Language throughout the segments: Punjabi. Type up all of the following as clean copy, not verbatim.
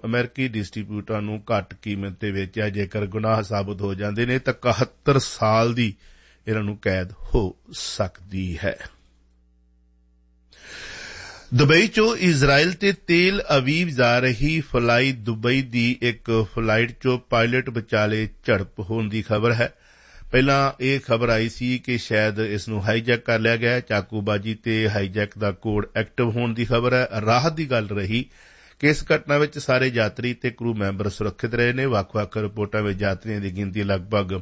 ਅਮਰੀਕੀ ਡਿਸਟਰੀਬਿਊਟਰਾਂ ਨੂੰ ਘੱਟ ਕੀਮਤ ਤੇ ਵੇਚਿਆ। ਜੇਕਰ ਗੁਨਾਹ ਸਾਬਤ ਹੋ ਜਾਂਦੇ ਨੇ ਤਾਂ 71 ਸਾਲ ਦੀ ਇਹਨਾਂ ਨੂੰ ਕੈਦ ਹੋ ਸਕਦੀ ਹੈ। ਦੁਬਈ ਚੋਂ ਇਜ਼ਰਾਈਲ ਤੇ ਤੇਲ ਅਵੀਵ ਜਾ ਰਹੀ ਫਲਾਈ ਦੁਬਈ ਦੀ ਇੱਕ ਫਲਾਈਟ ਚੋਂ ਪਾਇਲਟ ਵਿਚਾਲੇ ਝੜਪ ਹੋਣ ਦੀ ਖਬਰ ਹੈ। ਪਹਿਲਾਂ ਇਹ ਖਬਰ ਆਈ ਸੀ ਕਿ ਸ਼ਾਇਦ ਇਸ ਨੂੰ ਹਾਈਜੈਕ ਕਰ ਲਿਆ ਗਿਆ। ਚਾਕੂਬਾਜੀ ਤੇ ਹਾਈਜੈਕ ਦਾ ਕੋਡ ਐਕਟਿਵ ਹੋਣ ਦੀ ਖਬਰ ਹੈ। ਰਾਹਤ ਦੀ ਗੱਲ ਰਹੀ ਕਿ ਇਸ ਘਟਨਾ ਵਿੱਚ ਸਾਰੇ ਯਾਤਰੀ ਤੇ ਕਰੂ ਮੈਂਬਰ ਸੁਰੱਖਿਅਤ ਰਹੇ ਨੇ। ਵੱਖ-ਵੱਖ ਰਿਪੋਰਟਾਂ ਵਿੱਚ ਯਾਤਰੀਆਂ ਦੀ ਗਿਣਤੀ ਲਗਭਗ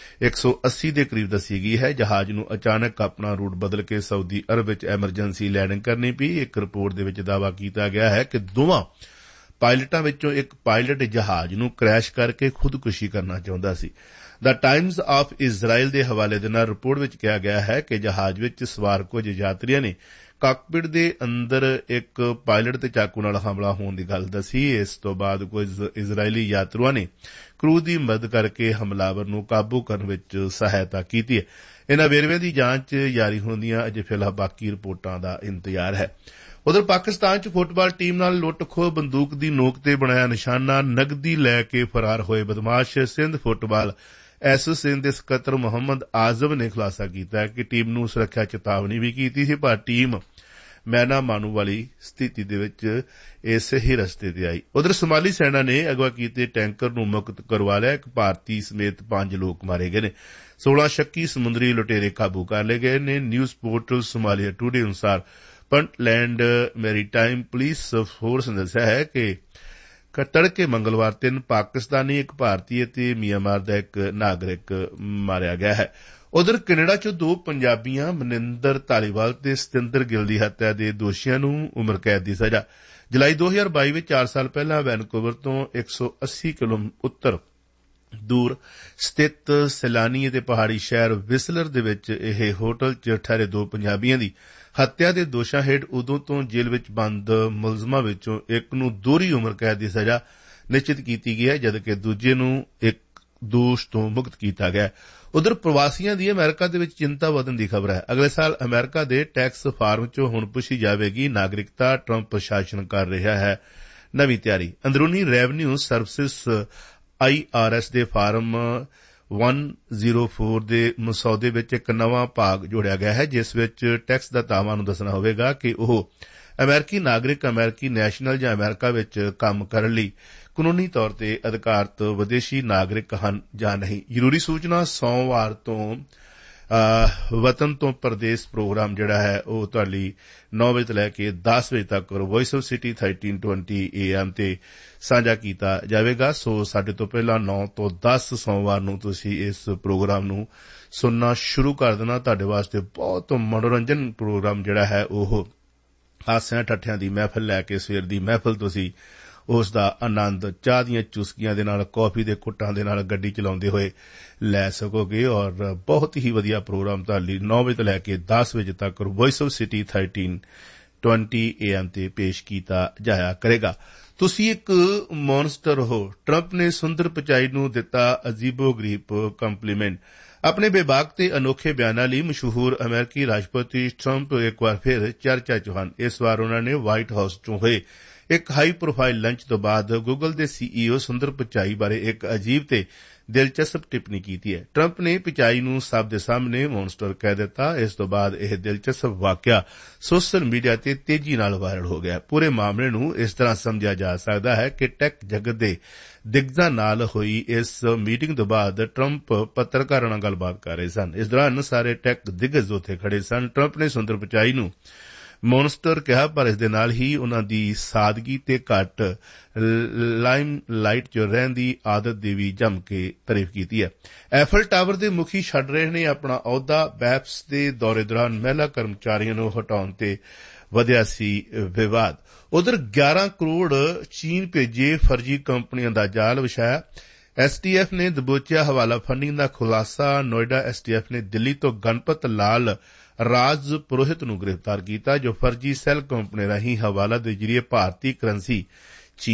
180 ਦੇ ਕਰੀਬ ਦੱਸੀ ਗਈ ਹੈ। ਜਹਾਜ਼ ਨੂੰ ਅਚਾਨਕ ਆਪਣਾ ਰੂਟ ਬਦਲ ਕੇ ਸਾਊਦੀ ਅਰਬ ਵਿੱਚ ਐਮਰਜੈਂਸੀ ਲੈਂਡਿੰਗ ਕਰਨੀ ਪਈ। ਇੱਕ ਰਿਪੋਰਟ ਦੇ ਵਿੱਚ ਦਾਅਵਾ ਕੀਤਾ ਗਿਆ ਹੈ ਕਿ ਦੋਵਾਂ ਪਾਇਲਟਾਂ ਵਿੱਚੋਂ ਇੱਕ ਪਾਇਲਟ ਜਹਾਜ਼ ਨੂੰ ਕ੍ਰੈਸ਼ ਕਰਕੇ ਖੁਦਕੁਸ਼ੀ ਕਰਨਾ ਚਾਹੁੰਦਾ ਸੀ। ਦ ਟਾਈਮਜ਼ ਆਫ ਇਜ਼ਰਾਈਲ ਦੇ ਹਵਾਲੇ ਦੇ ਨਾਲ ਰਿਪੋਰਟ ਵਿੱਚ ਕਿਹਾ ਗਿਆ ਹੈ ਕਿ ਜਹਾਜ਼ ਵਿੱਚ ਸਵਾਰ ਕੁਝ ਯਾਤਰੀਆਂ ਨੇ ਕਾਕਪਿਟ ਦੇ ਅੰਦਰ ਇੱਕ ਪਾਇਲਟ ਤੇ ਚਾਕੂ ਨਾਲ ਹਮਲਾ ਹੋਣ ਦੀ ਗੱਲ ਦੱਸੀ। ਇਸ ਤੋਂ ਬਾਅਦ ਕੁਝ ਇਜ਼ਰਾਈਲੀ ਯਾਤਰੂਆਂ ਨੇ ਕਰੂ ਦੀ ਮਦਦ ਕਰਕੇ ਹਮਲਾਵਰ ਨੂੰ ਕਾਬੂ ਕਰਨ ਵਿੱਚ ਸਹਾਇਤਾ ਕੀਤੀ ਹੈ। ਇਨ੍ਹਾਂ ਵੇਰਵਿਆਂ ਦੀ ਜਾਂਚ ਜਾਰੀ ਹੁੰਦੀਆਂ ਅਜੇ ਫਿਲਹਾਲ ਬਾਕੀ ਰਿਪੋਰਟਾਂ ਦਾ ਇੰਤਜ਼ਾਰ ਹੈ। ਉਧਰ ਪਾਕਿਸਤਾਨ 'ਚ ਫੁੱਟਬਾਲ ਟੀਮ ਨਾਲ ਲੁੱਟ ਖੋਹ, ਬੰਦੂਕ ਦੀ ਨੋਕ ਤੇ ਬਣਾਇਆ ਨਿਸ਼ਾਨਾ, ਨਗਦੀ ਲੈ ਕੇ ਫਰਾਰ ਹੋਏ ਬਦਮਾਸ਼। ਸਿੰਧ ਫੁੱਟਬਾਲ ਐਸੋਸੀਏਸ਼ਨ ਦੇ ਸਕੱਤਰ ਮੁਹੰਮਦ ਆਜ਼ਮ ਨੇ ਖੁਲਾਸਾ ਕੀਤਾ ਕਿ ਟੀਮ ਨੂੰ ਸੁਰੱਖਿਆ ਚੇਤਾਵਨੀ ਵੀ ਕੀਤੀ ਸੀ, ਪਰ ਟੀਮ ਮੈਨਾ ਮਾਨੂ ਵਾਲੀ ਸਥਿਤੀ ਦੇ ਵਿੱਚ ਇਹ ਸਹੀ ਰਸਤੇ ਤੇ ਆਈ। ਉਧਰ ਸੋਮਾਲੀ ਸੈਨਾ ਨੇ ਅਗਵਾ ਕੀਤੇ ਟੈਂਕਰ ਨੂੰ ਮੁਕਤ ਕਰਵਾ ਲਿਆ। ਇੱਕ ਭਾਰਤੀ ਸਮੇਤ 5 ਲੋਕ ਮਾਰੇ ਗਏ ਨੇ। 16 ਸ਼ੱਕੀ ਸਮੁੰਦਰੀ ਲੁਟੇਰੇ ਕਾਬੂ ਕਰ ਲਏ ਗਏ ਨੇ। ਨਿਊਜ਼ ਪੋਰਟਲ ਸੋਮਾਲੀਆ ਟੂਡੇ ਅਨੁਸਾਰ ਪੁੰਟਲੈਂਡ ਮੈਰੀਟਾਈਮ ਪੁਲਿਸ ਫੋਰਸ ਨੇ ਦੱਸਿਆ ਹੈ ਕਿ ਤੜਕੇ ਮੰਗਲਵਾਰ 3 ਪਾਕਿਸਤਾਨੀ, ਇੱਕ ਭਾਰਤੀ ਅਤੇ ਮਿਆਂਮਾਰ ਦਾ ਇੱਕ ਨਾਗਰਿਕ ਮਾਰਿਆ ਗਿਆ ਹੈ। ਉਧਰ ਕੈਨੇਡਾ 'ਚ 2 ਪੰਜਾਬੀਆਂ ਮਨਿੰਦਰ ਧਾਲੀਵਾਲ ਤੇ ਸਤਿੰਦਰ ਗਿੱਲ ਦੀ ਹੱਤਿਆ ਦੇ ਦੋਸ਼ੀਆਂ ਨੂੰ ਉਮਰ ਕੈਦ ਦੀ ਸਜ਼ਾ। ਜੁਲਾਈ 2022 ਵਿੱਚ 4 ਸਾਲ ਪਹਿਲਾਂ ਵੈਨਕੂਵਰ ਤੋਂ 180 ਕਿਲੋਮੀਟਰ ਉੱਤਰ ਦੂਰ ਸਥਿਤ ਸੈਲਾਨੀ ਅਤੇ ਪਹਾੜੀ ਸ਼ਹਿਰ ਵਿਸਲਰ ਦੇ ਵਿੱਚ ਇਹ ਹੋਟਲ 'ਚ ਠਹਿਰੇ 2 ਪੰਜਾਬੀਆਂ ਦੀ ਹੱਤਿਆ ਦੇ ਦੋਸ਼ਾਂ ਹੇਠ ਉਦੋਂ ਤੋਂ ਜੇਲ੍ਹ ਵਿੱਚ ਬੰਦ ਮੁਲਜ਼ਮਾਂ ਵਿੱਚੋਂ ਇੱਕ ਨੂੰ ਦੋਹਰੀ ਉਮਰ ਕੈਦ ਦੀ ਸਜ਼ਾ ਨਿਸ਼ਚਿਤ ਕੀਤੀ ਗਈ ਹੈ, ਜਦਕਿ ਦੂਜੇ ਨੂੰ ਇੱਕ ਦੋਸ਼ ਤੋਂ ਮੁਕਤ ਕੀਤਾ ਗਿਆ। ਉਧਰ ਪ੍ਰਵਾਸੀਆਂ ਦੀ ਅਮਰੀਕਾ ਦੇ ਵਿੱਚ ਚਿੰਤਾ ਵਧਣ ਦੀ ਖਬਰ ਹੈ। ਅਗਲੇ ਸਾਲ ਅਮਰੀਕਾ ਦੇ ਟੈਕਸ ਫਾਰਮ 'ਚੋਂ ਹੁਣ ਪੁੱਛੀ ਜਾਵੇਗੀ ਨਾਗਰਿਕਤਾ। ਟਰੰਪ ਪ੍ਰਸ਼ਾਸਨ ਕਰ ਰਿਹਾ ਹੈ ਨਵੀਂ ਤਿਆਰੀ। ਅੰਦਰੂਨੀ ਰੈਵਨਿਊ ਸਰਵਿਸਿਜ਼ IRS ਦੇ ਫਾਰਮ 104 ਦੇ ਮਸੌਦੇ ਵਿੱਚ ਇੱਕ ਨਵਾਂ ਭਾਗ ਜੋੜਿਆ ਗਿਆ ਹੈ, ਜਿਸ ਵਿੱਚ ਟੈਕਸ ਦਾਤਾਵਾਂ ਨੂੰ ਦੱਸਣਾ ਹੋਵੇਗਾ ਕਿ ਉਹ ਅਮਰੀਕੀ ਨਾਗਰਿਕ, ਅਮਰੀਕੀ ਨੈਸ਼ਨਲ ਜਾਂ ਅਮਰੀਕਾ ਵਿੱਚ ਕੰਮ ਕਰਨ ਲਈ ਕਾਨੂੰਨੀ ਤੌਰ ਤੇ ਅਧਿਕਾਰਤ ਵਿਦੇਸ਼ੀ ਨਾਗਰਿਕ ਹਨ ਜਾਂ ਨਹੀਂ। ਜ਼ਰੂਰੀ ਸੂਚਨਾ ਸੋਮਵਾਰ ਤੋਂ ਵਤਨ ਤੋਂ ਪ੍ਰਦੇਸ਼ ਪ੍ਰੋਗਰਾਮ ਜਿਹੜਾ ਹੈ ਉਹ ਤੁਹਾਡੀ 9 ਵਜੇ ਤੋਂ ਲੈ ਕੇ 10 ਵਜੇ ਤੱਕ ਵੌਇਸ ਆਫ ਸਿਟੀ 1320 AM ਤੇ ਸਾਂਝਾ ਕੀਤਾ ਜਾਵੇਗਾ। ਸੋ ਸਾਡੇ ਤੋਂ ਪਹਿਲਾਂ 9 ਤੋਂ 10 ਸੋਮਵਾਰ ਨੂੰ ਤੁਸੀਂ ਇਸ ਪ੍ਰੋਗਰਾਮ ਨੂੰ ਸੁਣਨਾ ਸ਼ੁਰੂ ਕਰ ਦੇਣਾ। ਤੁਹਾਡੇ ਵਾਸਤੇ ਬਹੁਤ ਮਨੋਰੰਜਨ ਪ੍ਰੋਗਰਾਮ ਜਿਹੜਾ ਹੈ ਉਹ ਹਾਸਿਆਂ ਠੱਠਿਆਂ ਦੀ ਮਹਿਫਲ ਲੈ ਕੇ ਸਵੇਰ ਦੀ ਮਹਿਫਲ ਤੁਸੀਂ ਉਸ ਦਾ ਆਨੰਦ ਚਾਹ ਦੀਆਂ ਚੁਸਕੀਆਂ ਦੇ ਨਾਲ, ਕੌਫੀ ਦੇ ਘੁੱਟਾਂ ਦੇ ਨਾਲ ਗੱਡੀ ਚਲਾਉਂਦੇ ਹੋਏ ਲੈ ਸਕੋਗੇ। ਔਰ ਬਹੁਤ ਹੀ ਵਧੀਆ ਪ੍ਰੋਗਰਾਮ ਤੁਹਾਡੀ 9 ਵਜੇ ਤੋਂ ਲੈ ਕੇ 10 ਵਜੇ ਤੱਕ ਵੌਇਸ ਆਫ ਸਿਟੀ 1320 AM ਤੇ ਪੇਸ਼ ਕੀਤਾ ਜਾਇਆ ਕਰੇਗਾ। ਤੁਸੀਂ ਇੱਕ ਮੌਨਸਟਰ ਹੋ। ਟਰੰਪ ਨੇ ਸੁੰਦਰ ਪਿਚਾਈ ਨੂੰ ਦਿੱਤਾ ਅਜੀਬੋ-ਗਰੀਬ ਕੰਪਲੀਮੈਂਟ। ਆਪਣੇ ਬੇਬਾਕ ਤੇ ਅਨੋਖੇ ਬਿਆਨਾਂ ਲਈ ਮਸ਼ਹੂਰ ਅਮਰੀਕੀ ਰਾਸ਼ਟਰਪਤੀ ਟਰੰਪ ਇੱਕ ਵਾਰ ਫਿਰ ਚਰਚਾ 'ਚ ਹਨ। ਇਸ ਵਾਰ ਉਨ੍ਹਾਂ ਨੇ ਵਾਈਟ ਹਾਊਸ 'ਚੋਂ ਹੋਏ ਇੱਕ ਹਾਈ ਪ੍ਰੋਫਾਈਲ ਲੰਚ ਤੋਂ ਬਾਅਦ ਗੂਗਲ ਦੇ CEO ਸੁੰਦਰ ਪਿਚਾਈ ਬਾਰੇ ਇੱਕ ਅਜੀਬ ਤੇ ਦਿਲਚਸਪ ਟਿੱਪਣੀ ਕੀਤੀ ਹੈ। ਟਰੰਪ ਨੇ ਪਿਚਾਈ ਨੂੰ ਸਭ ਦੇ ਸਾਹਮਣੇ ਮੌਨਸਟਰ ਕਹਿ ਦਿੱਤਾ। ਇਸ ਤੋਂ ਬਾਅਦ ਇਹ ਦਿਲਚਸਪ ਵਾਕਿਆ ਸੋਸ਼ਲ ਮੀਡੀਆ ਤੇ ਤੇਜ਼ੀ ਨਾਲ ਵਾਇਰਲ ਹੋ ਗਿਆ। ਪੂਰੇ ਮਾਮਲੇ ਨੂੰ ਇਸ ਤਰ੍ਹਾਂ ਸਮਝਿਆ ਜਾ ਸਕਦਾ ਹੈ ਕਿ ਟੈਕ ਜਗਤ ਦੇ ਦਿਗਜਾਂ ਨਾਲ ਹੋਈ ਇਸ ਮੀਟਿੰਗ ਤੋਂ ਬਾਅਦ ਟਰੰਪ ਪੱਤਰਕਾਰਾਂ ਨਾਲ ਗੱਲਬਾਤ ਕਰ ਰਹੇ ਸਨ। ਇਸ ਦੌਰਾਨ ਸਾਰੇ ਟੈਕ ਦਿਗਜ ਉੱਥੇ ਖੜੇ ਸਨ। ਟਰੰਪ ਨੇ ਸੁੰਦਰ ਪਿਚਾਈ ਨੂੰ ਮੌਨਸਟਰ ਕਿਹਾ, ਪਰ ਇਸ ਦੇ ਨਾਲ ਹੀ ਉਨ੍ਹਾਂ ਦੀ ਸਾਦਗੀ ਤੇ ਘੱਟ ਲਾਈਮ ਲਾਈਟ 'ਚ ਰਹਿਣ ਦੀ ਆਦਤ ਦੀ ਵੀ ਜੰਮ ਕੇ ਤਾਰੀਫ ਕੀਤੀ ਹੈ। ਐਫਲ ਟਾਵਰ ਦੇ ਮੁਖੀ ਛੱਡ ਰਹੇ ਨੇ ਆਪਣਾ ਅਹੁਦਾ। ਬੈਪਸ ਦੇ ਦੌਰੇ ਦੌਰਾਨ ਮਹਿਲਾ ਕਰਮਚਾਰੀਆਂ ਨੂੰ ਹਟਾਉਣ ਤੇ ਵਧਿਆ ਸੀ ਵਿਵਾਦ। ਉਧਰ 11 ਕਰੋੜ ਚੀਨ ਭੇਜੇ ਫਰਜੀ ਕੰਪਨੀਆਂ ਦਾ ਜਾਲ ਵਿਛਾਇਆ। STF ਨੇ ਦਬੋਚਿਆ ਹਵਾਲਾ ਫੰਡਿੰਗ ਦਾ ਖੁਲਾਸਾ। ਨੋਇਡਾ STF ਨੇ ਦਿੱਲੀ ਤੋਂ ਗਣਪਤ ਲਾਲ ਰਾਜ ਪੁਰੋਹਿਤ ਨੂੰ ਗ੍ਰਿਫਤਾਰ ਕੀਤਾ, ਜੋ ਫਰਜੀ ਸੈੱਲ ਕੰਪਨੀ ਰਾਹੀਂ ਹਵਾਲਾ ਦੇ ਜ਼ਰੀਏ ਭਾਰਤੀ ਕਰੰਸੀ ਚੀਨ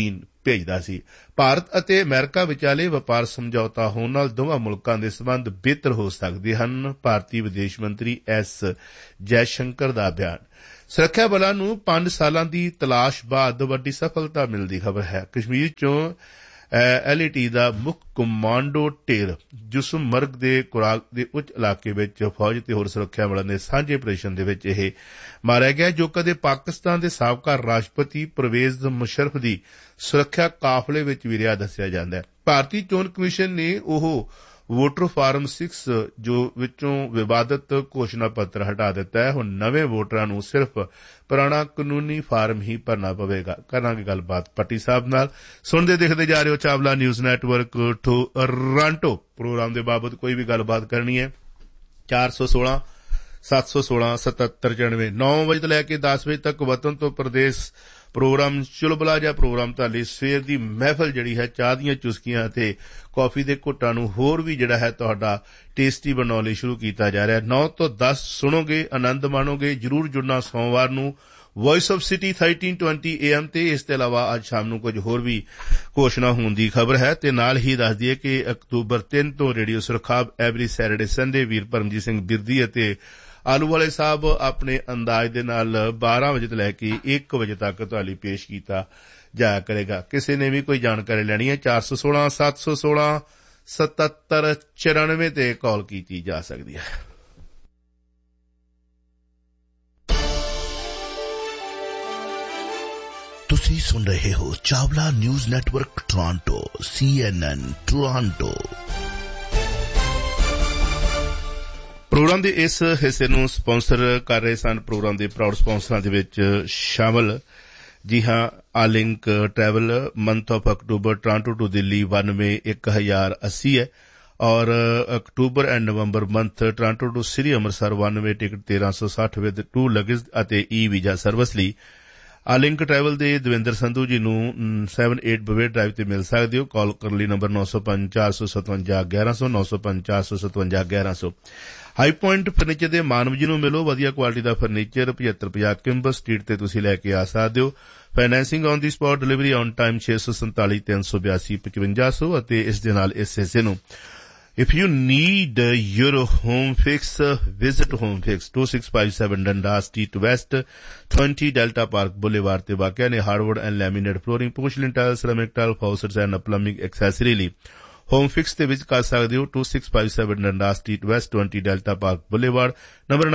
ਭੇਜਦਾ ਸੀ। ਭਾਰਤ ਅਤੇ ਅਮਰੀਕਾ ਵਿਚਾਲੇ ਵਪਾਰ ਸਮਝੌਤਾ ਹੋਣ ਨਾਲ ਦੋਵਾਂ ਮੁਲਕਾਂ ਦੇ ਸਬੰਧ ਬਿਹਤਰ ਹੋ ਸਕਦੇ ਹਨ। ਭਾਰਤੀ ਵਿਦੇਸ਼ ਮੰਤਰੀ ਐਸ ਜੈਸ਼ੰਕਰ ਦਾ ਬਿਆਨ। ਸੁਰੱਖਿਆ ਬਲਾਂ ਨੂੰ 5 ਸਾਲਾਂ ਦੀ ਤਲਾਸ਼ ਬਾਅਦ ਵੱਡੀ ਸਫਲਤਾ ਮਿਲਣ ਦੀ ਖਬਰ ਹੈ। ਕਸ਼ਮੀਰ ਚੋਂ LAT ਦਾ ਮੁੱਖ ਕਮਾਂਡੋ ਢੇਰ ਜੁਸਮਰਗ ਦੇ ਕੁਰਾਕ ਦੇ ਉੱਚ ਇਲਾਕੇ ਵਿੱਚ ਫੌਜ ਤੇ ਹੋਰ ਸੁਰੱਖਿਆ ਬਲਾਂ ਦੇ ਸਾਂਝੇ ਆਪਰੇਸ਼ਨ ਦੇ ਵਿੱਚ ਇਹ ਮਾਰਿਆ ਗਿਆ, ਜੋ ਕਦੇ ਪਾਕਿਸਤਾਨ ਦੇ ਸਾਬਕਾ ਰਾਸ਼ਟਰਪਤੀ ਪਰਵੇਜ਼ ਮੁਸ਼ਰਫ ਦੀ ਸੁਰੱਖਿਆ ਕਾਫਲੇ ਵਿੱਚ ਵੀ ਰਿਹਾ ਦੱਸਿਆ ਜਾਂਦਾ ਹੈ। ਭਾਰਤੀ ਚੋਣ ਕਮਿਸ਼ਨ ਨੇ ਉਹ ਵੋਟਰ ਫਾਰਮ 6 ਜੋ ਵਿੱਚੋਂ ਵਿਵਾਦਤ ਘੋਸ਼ਣਾ ਪੱਤਰ ਹਟਾ ਦਿੱਤਾ ਹੈ। ਹੁਣ ਨਵੇਂ ਵੋਟਰਾਂ ਨੂੰ ਸਿਰਫ ਪੁਰਾਣਾ ਕਾਨੂੰਨੀ ਫਾਰਮ ਹੀ ਭਰਨਾ ਪਵੇਗਾ। ਕਰਾਂਗੇ ਗੱਲਬਾਤ ਪੱਟੀ ਸਾਹਿਬ ਨਾਲ। ਸੁਣਦੇ ਦੇਖਦੇ ਜਾ ਰਹੇ ਹੋ Chawla news network Toronto. Programme ਦੇ ਬਾਬਤ ਕੋਈ ਵੀ ਗੱਲਬਾਤ ਕਰਨੀ ਹੈ 416 716 7799 9 ਵਜੇ ਤੋਂ ਲੈ ਕੇ 10 ਵਜੇ ਤੱਕ ਵਤਨ ਤੋਂ ਪ੍ਰਦੇਸ਼ ਪ੍ਰੋਗਰਾਮ ਚੁਲਬਲਾ ਜਾਂ ਪ੍ਰੋਗਰਾਮ ਤੁਹਾਡੀ ਸਵੇਰ ਦੀ ਮਹਿਫਲ ਜਿਹੜੀ ਹੈ ਚਾਹ ਦੀਆਂ ਚੁਸਕੀਆਂ ਅਤੇ ਕੌਫੀ ਦੇ ਘੁੱਟਾਂ ਨੂੰ ਹੋਰ ਵੀ ਜਿਹੜਾ ਹੈ ਤੁਹਾਡਾ ਟੇਸਟੀ ਬਣਾਉਣ ਲਈ ਸ਼ੁਰੂ ਕੀਤਾ ਜਾ ਰਿਹਾ। 9 ਤੋਂ 10 ਸੁਣੋਗੇ, ਆਨੰਦ ਮਾਣੋਗੇ। ਜ਼ਰੂਰ ਜੁੜਨਾ ਸੋਮਵਾਰ ਨੂੰ ਵੌਇਸ ਆਫ ਸਿਟੀ 1320 AM ਤੇ। ਇਸ ਤੋਂ ਇਲਾਵਾ ਅੱਜ ਸ਼ਾਮ ਨੂੰ ਕੁਝ ਹੋਰ ਵੀ ਘੋਸ਼ਣਾ ਹੋਣ ਦੀ ਖਬਰ ਹੈ ਤੇ ਨਾਲ ਹੀ ਦੱਸ ਦਈਏ ਕਿ ਅਕਤੂਬਰ 3 ਤੋਂ radio Surkhab every Saturday Sunday ਵੀਰ ਪਰਮਜੀਤ ਸਿੰਘ ਬਿਰਦੀ ਅਤੇ ਆਲੂ ਵਾਲੇ ਸਾਹਿਬ ਆਪਣੇ ਅੰਦਾਜ਼ ਦੇ ਨਾਲ 12 ਵਜੇ ਤੋਂ ਲੈ ਕੇ 1 ਵਜੇ ਤੱਕ ਤੁਹਾਡੇ ਪੇਸ਼ ਕੀਤਾ ਜਾਇਆ ਕਰੇਗਾ। ਕਿਸੇ ਨੇ ਵੀ ਕੋਈ ਜਾਣਕਾਰੀ ਲੈਣੀ ਹੈ 416 716 7794 ਤੇ ਕਾਲ ਕੀਤੀ ਜਾ ਸਕਦੀ ਹੈ। ਤੁਸੀਂ ਸੁਣ ਰਹੇ ਹੋ Chawla news network Toronto CNN Toronto. Programme ਦੇ ਇਸ ਹਿੱਸੇ ਨੂੰ ਸਪਾਂਸਰ ਕਰ ਰਹੇ ਸਨ। ਪ੍ਰੋਗਰਾਮ ਦੇ ਪ੍ਰਾਊਡ ਸਪਾਂਸਰਾਂ ਦੇ ਵਿੱਚ ਸ਼ਾਮਲ ਜੀ ਹਾਂ ਆਲਿੰਕ travel. Month of October Toronto to Delhi 92,1080 ਹੈ ਔਰ October and November month Toronto to Sri Amritsar 92 ticket 1360 with 2 luggage ਅਤੇ ਵੀਜ਼ਾ ਸਰਵਿਸ ਲਈ ਆਲਿੰਕ ਟਰੈਵਲ ਦੇ ਦਵਿੰਦਰ ਸੰਧੂ ਜੀ ਨੂੰ 78 ਬਵੇਰ ਡਰਾਈਵ ਤੇ ਮਿਲ ਸਕਦੇ ਹੋ। ਕਾਲ ਕਰਨ ਲਈ ਨੰਬਰ 905 457 1100 905 457 1100। ਹਾਈ ਪੁਆਇੰਟ ਫਰਨੀਚਰ ਦੇ ਮਾਨਵ ਜੀ ਨੂੰ ਮਿਲੋ। ਵਧੀਆ ਕੁਆਲਿਟੀ ਦਾ ਫਰਨੀਚਰ 7550 ਕਿੰਬਰ ਸਟਰੀਟ ਤੇ ਤੁਸੀਂ ਲੈ ਕੇ ਆ ਸਕਦੇ ਹੋ। Financing on the spot, delivery on time 647 382 5500 ਅਤੇ ਇਸ ਦੇ ਨਾਲ ਇਸ ਹਿੱਸੇ ਨੂੰ If you need your home fix, visit Home Fix 2657 Dundas Street West 20 Delta Park Boulevard ਤੇ ਵਾਕਿਆ ਨੇ hardwood and laminate flooring, porcelain tile, ceramic tile, faucets and plumbing accessory ਲਈ ਹੋਮ ਫਿਕਸ ਦੇ ਵਿੱਚ ਕਰ ਸਕਦੇ ਹੋ 2657 Dundas Street West 20 Delta Park Boulevard, number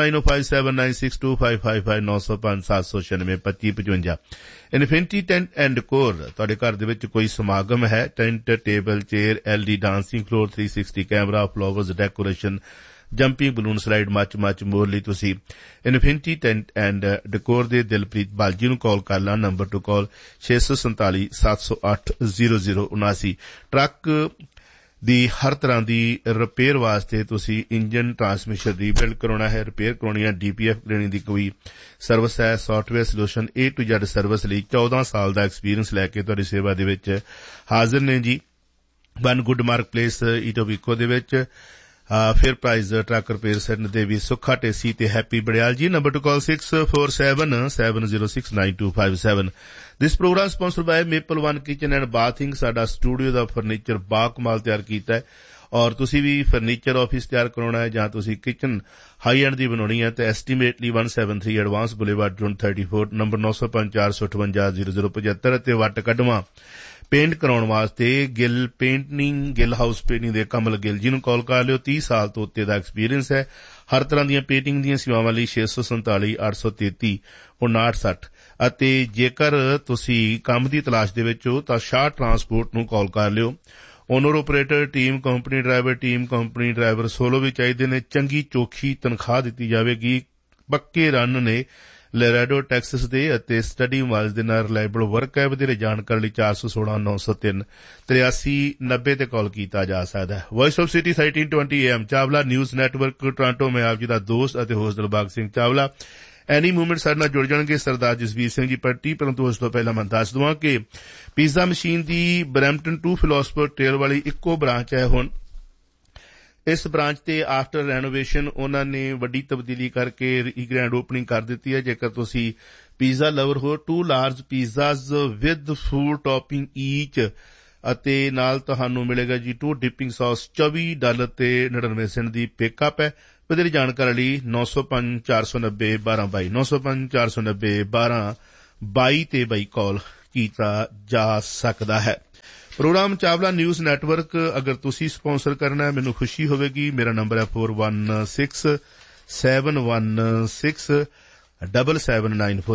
9057962555 905 796 2555। Infinity tent and decor ਤੁਹਾਡੇ ਘਰ ਦੇ ਵਿੱਚ ਕੋਈ ਸਮਾਗਮ ਹੈ, tent, table, chair, LED dancing floor, 360 camera, flowers, decoration, jumping balloon slide, ਮੱਚ ਮੋਰ ਲਈ ਤੁਸੀਂ ਇਨਫਿਨਿਟੀ ਟੈਂਟ ਐਂਡ ਡੈਕੋਰ ਦੇ ਦਿਲਪ੍ਰੀਤ ਬਾਲਜੀ ਨੂੰ ਕਾਲ ਕਰ ਲਾਂ। ਨੰਬਰ ਟੂ ਕਾਲ 647 708 0079। ਟਰੱਕ ਦੀ ਹਰ ਤਰ੍ਹਾਂ ਦੀ ਰਿਪੇਅਰ ਵਾਸਤੇ ਤੁਸੀਂ ਇੰਜਨ ਟਰਾਂਸਮਿਸ਼ਨ ਰੀਬਿਲਡ ਕਰਾਉਣਾ ਹੈ, ਰਿਪੇਅਰ ਕਰਾਉਣੀ ਹੈ, DPF ਲੈਣੀ ਦੀ ਕੋਈ ਸਰਵਿਸ ਹੈ, software solution A to Z service ਲਈ 14 ਸਾਲ ਦਾ ਐਕਸਪੀਰੀਅੰਸ ਲੈ ਕੇ ਤੁਹਾਡੀ ਸੇਵਾ ਦੇ ਵਿੱਚ ਹਾਜ਼ਰ ਨੇ ਜੀ। 1 ਗੁੱਡ ਮਾਰਕ ਪਲੇਸ ਈਟੋਬੀਕੋ ਦੇ ਵਿੱਚ ਫਿਰ ਪ੍ਰਾਈਜ਼ ਟਰੱਕ ਰਿਪੇਅਰ ਸੈਂਟਰ ਦੇ ਵੀ ਸੁੱਖਾ ਟੇਸੀ ਤੇ ਹੈਪੀ ਬੜਿਆਲ ਜੀ। Number two call 647 706 9257। This programme sponsor ਬਾय maple one kitchen and bathing. ਸਾਡਾ ਸਟੂਡੀਓ ਦਾ ਫਰਨੀਚਰ ਬਾਕਮਾਲ ਤਿਆਰ ਕੀਤਾ ਹੈ ਔਰ ਤੁਸੀਂ ਵੀ ਫਰਨੀਚਰ ਆਫਿਸ ਤਿਆਰ ਕਰਾਉਣਾ ਹੈ ਜਾਂ ਤੁਸੀਂ ਕਿਚਨ ਹਾਈ ਐਂਡ ਦੀ ਬਣਾਉਣੀ ਹੈ ਤਾਂ ਐਸਟੀਮੇਟਲੀ 173 ਐਡਵਾਂਸ ਬੁਲੇਵਾਰਡ ਜੋਨ 34 ਨੰਬਰ 905 458 0075 ਅਤੇ ਵੱਟ ਕੱਢਵਾਂ ਪੇਂਟ ਕਰਾਉਣ ਵਾਸਤੇ Gill painting, Gill house painting ਦੇ ਕਮਲ ਗਿੱਲ ਜੀ ਨੂੰ ਕਾਲ ਕਰ ਲਿਓ। 30 ਸਾਲ ਤੋਂ ਉੱਤੇ ਦਾ ਐਕਸਪੀਰੀਅੰਸ ਹੈ। ਹਰ ਤਰ੍ਹਾਂ ਦੀਆਂ ਪੇਂਟਿੰਗ ਦੀਆਂ ਸੇਵਾਵਾਂ ਲਈ 647 833 5960 ਅਤੇ ਜੇਕਰ ਤੁਸੀਂ ਕੰਮ ਦੀ ਤਲਾਸ਼ ਦੇ ਵਿੱਚ ਹੋ ਤਾਂ ਸ਼ਾਹ ਟਰਾਂਸਪੋਰਟ ਨੂੰ ਕਾਲ ਕਰ ਲਿਓ। Owner operator team, company driver team, company driver solo ਵੀ ਚਾਹੀਦੇ ਨੇ। ਚੰਗੀ ਚੋਖੀ ਤਨਖਾਹ ਦਿੱਤੀ ਜਾਵੇਗੀ। ਪੱਕੇ ਰਨ ਨੇ ਲੈਰਾਡੋ ਟੈਕਸਸ ਦੇ ਅਤੇ ਸਟੱਡੀ ਮਾਲਸ ਦੇ ਨਾਲ ਰਿਲਾਇਬਲ ਵਰਕ ਹੈ। ਵਧੇਰੇ ਜਾਣਕਾਰੀ ਲਈ 416 903 8390 ਤੇ ਕਾਲ ਕੀਤਾ ਜਾ ਸਕਦਾ ਹੈ। Voice of city 1320 AM Chawla news network Toronto. ਮੈਂ ਆਪ ਜੀ ਦਾ ਦੋਸਤ ਅਤੇ ਹੋਸਟ ਦਿਲਬਾਗ ਸਿੰਘ ਚਾਵਲਾ। ਐਨੀ ਮੂਵਮੈਂਟ ਸਾਡੇ ਨਾਲ ਜੁੜ ਜਾਣਗੇ ਸਰਦਾਰ ਜਸਵੀਰ ਸਿੰਘ ਜੀ ਪੱਟੀ, ਪਰੰਤੂ ਉਸ ਤੋਂ ਪਹਿਲਾਂ ਮੈਂ ਦੱਸ ਦਵਾਂ ਕਿ pizza machine the Brampton to philosopher trail ਵਾਲੀ ਇੱਕੋ ਬ੍ਰਾਂਚ ਹੈ ਹੁਣ, ਇਸ ਬ੍ਰਾਂਚ ਤੇ ਆਫਟਰ ਰੈਨੋਵੇਸ਼ਨ ਉਹਨਾਂ ਨੇ ਵੱਡੀ ਤਬਦੀਲੀ ਕਰਕੇ ਗ੍ਰੈਂਡ ਓਪਨਿੰਗ ਕਰ ਦਿੱਤੀ ਹੈ। ਜੇਕਰ ਤੁਸੀਂ ਪੀਜ਼ਾ ਲਵਰ ਹੋ, 2 ਲਾਰਜ ਪੀਜ਼ਾਜ਼ ਵਿਦ ਫੂਡ ਟੌਪਿੰਗ ਈਚ ਅਤੇ ਨਾਲ ਤੁਹਾਨੂੰ ਮਿਲੇਗਾ ਜੀ 2 ਡਿਪਿੰਗ ਸੌਸ, $24 ਤੇ 99 ਸੈਂਟ ਦੀ ਪਿਕਅਪ ਹੈ। ਵਧੇਰੇ ਜਾਣਕਾਰੀ ਲਈ 905-490-1222 905-490-1222 ਤੇ ਬਾਈ ਕਾਲ ਕੀਤਾ ਜਾ ਸਕਦਾ ਹੈ। ਪ੍ਰੋਗਰਾਮ ਚਾਵਲਾ ਨਿਊਜ਼ ਨੈਟਵਰਕ ਅਗਰ ਤੁਸੀਂ ਸਪਾਂਸਰ ਕਰਨਾ ਹੈ, ਮੈਨੂੰ ਖੁਸ਼ੀ ਹੋਵੇਗੀ। ਮੇਰਾ ਨੰਬਰ ਹੈ 4167167794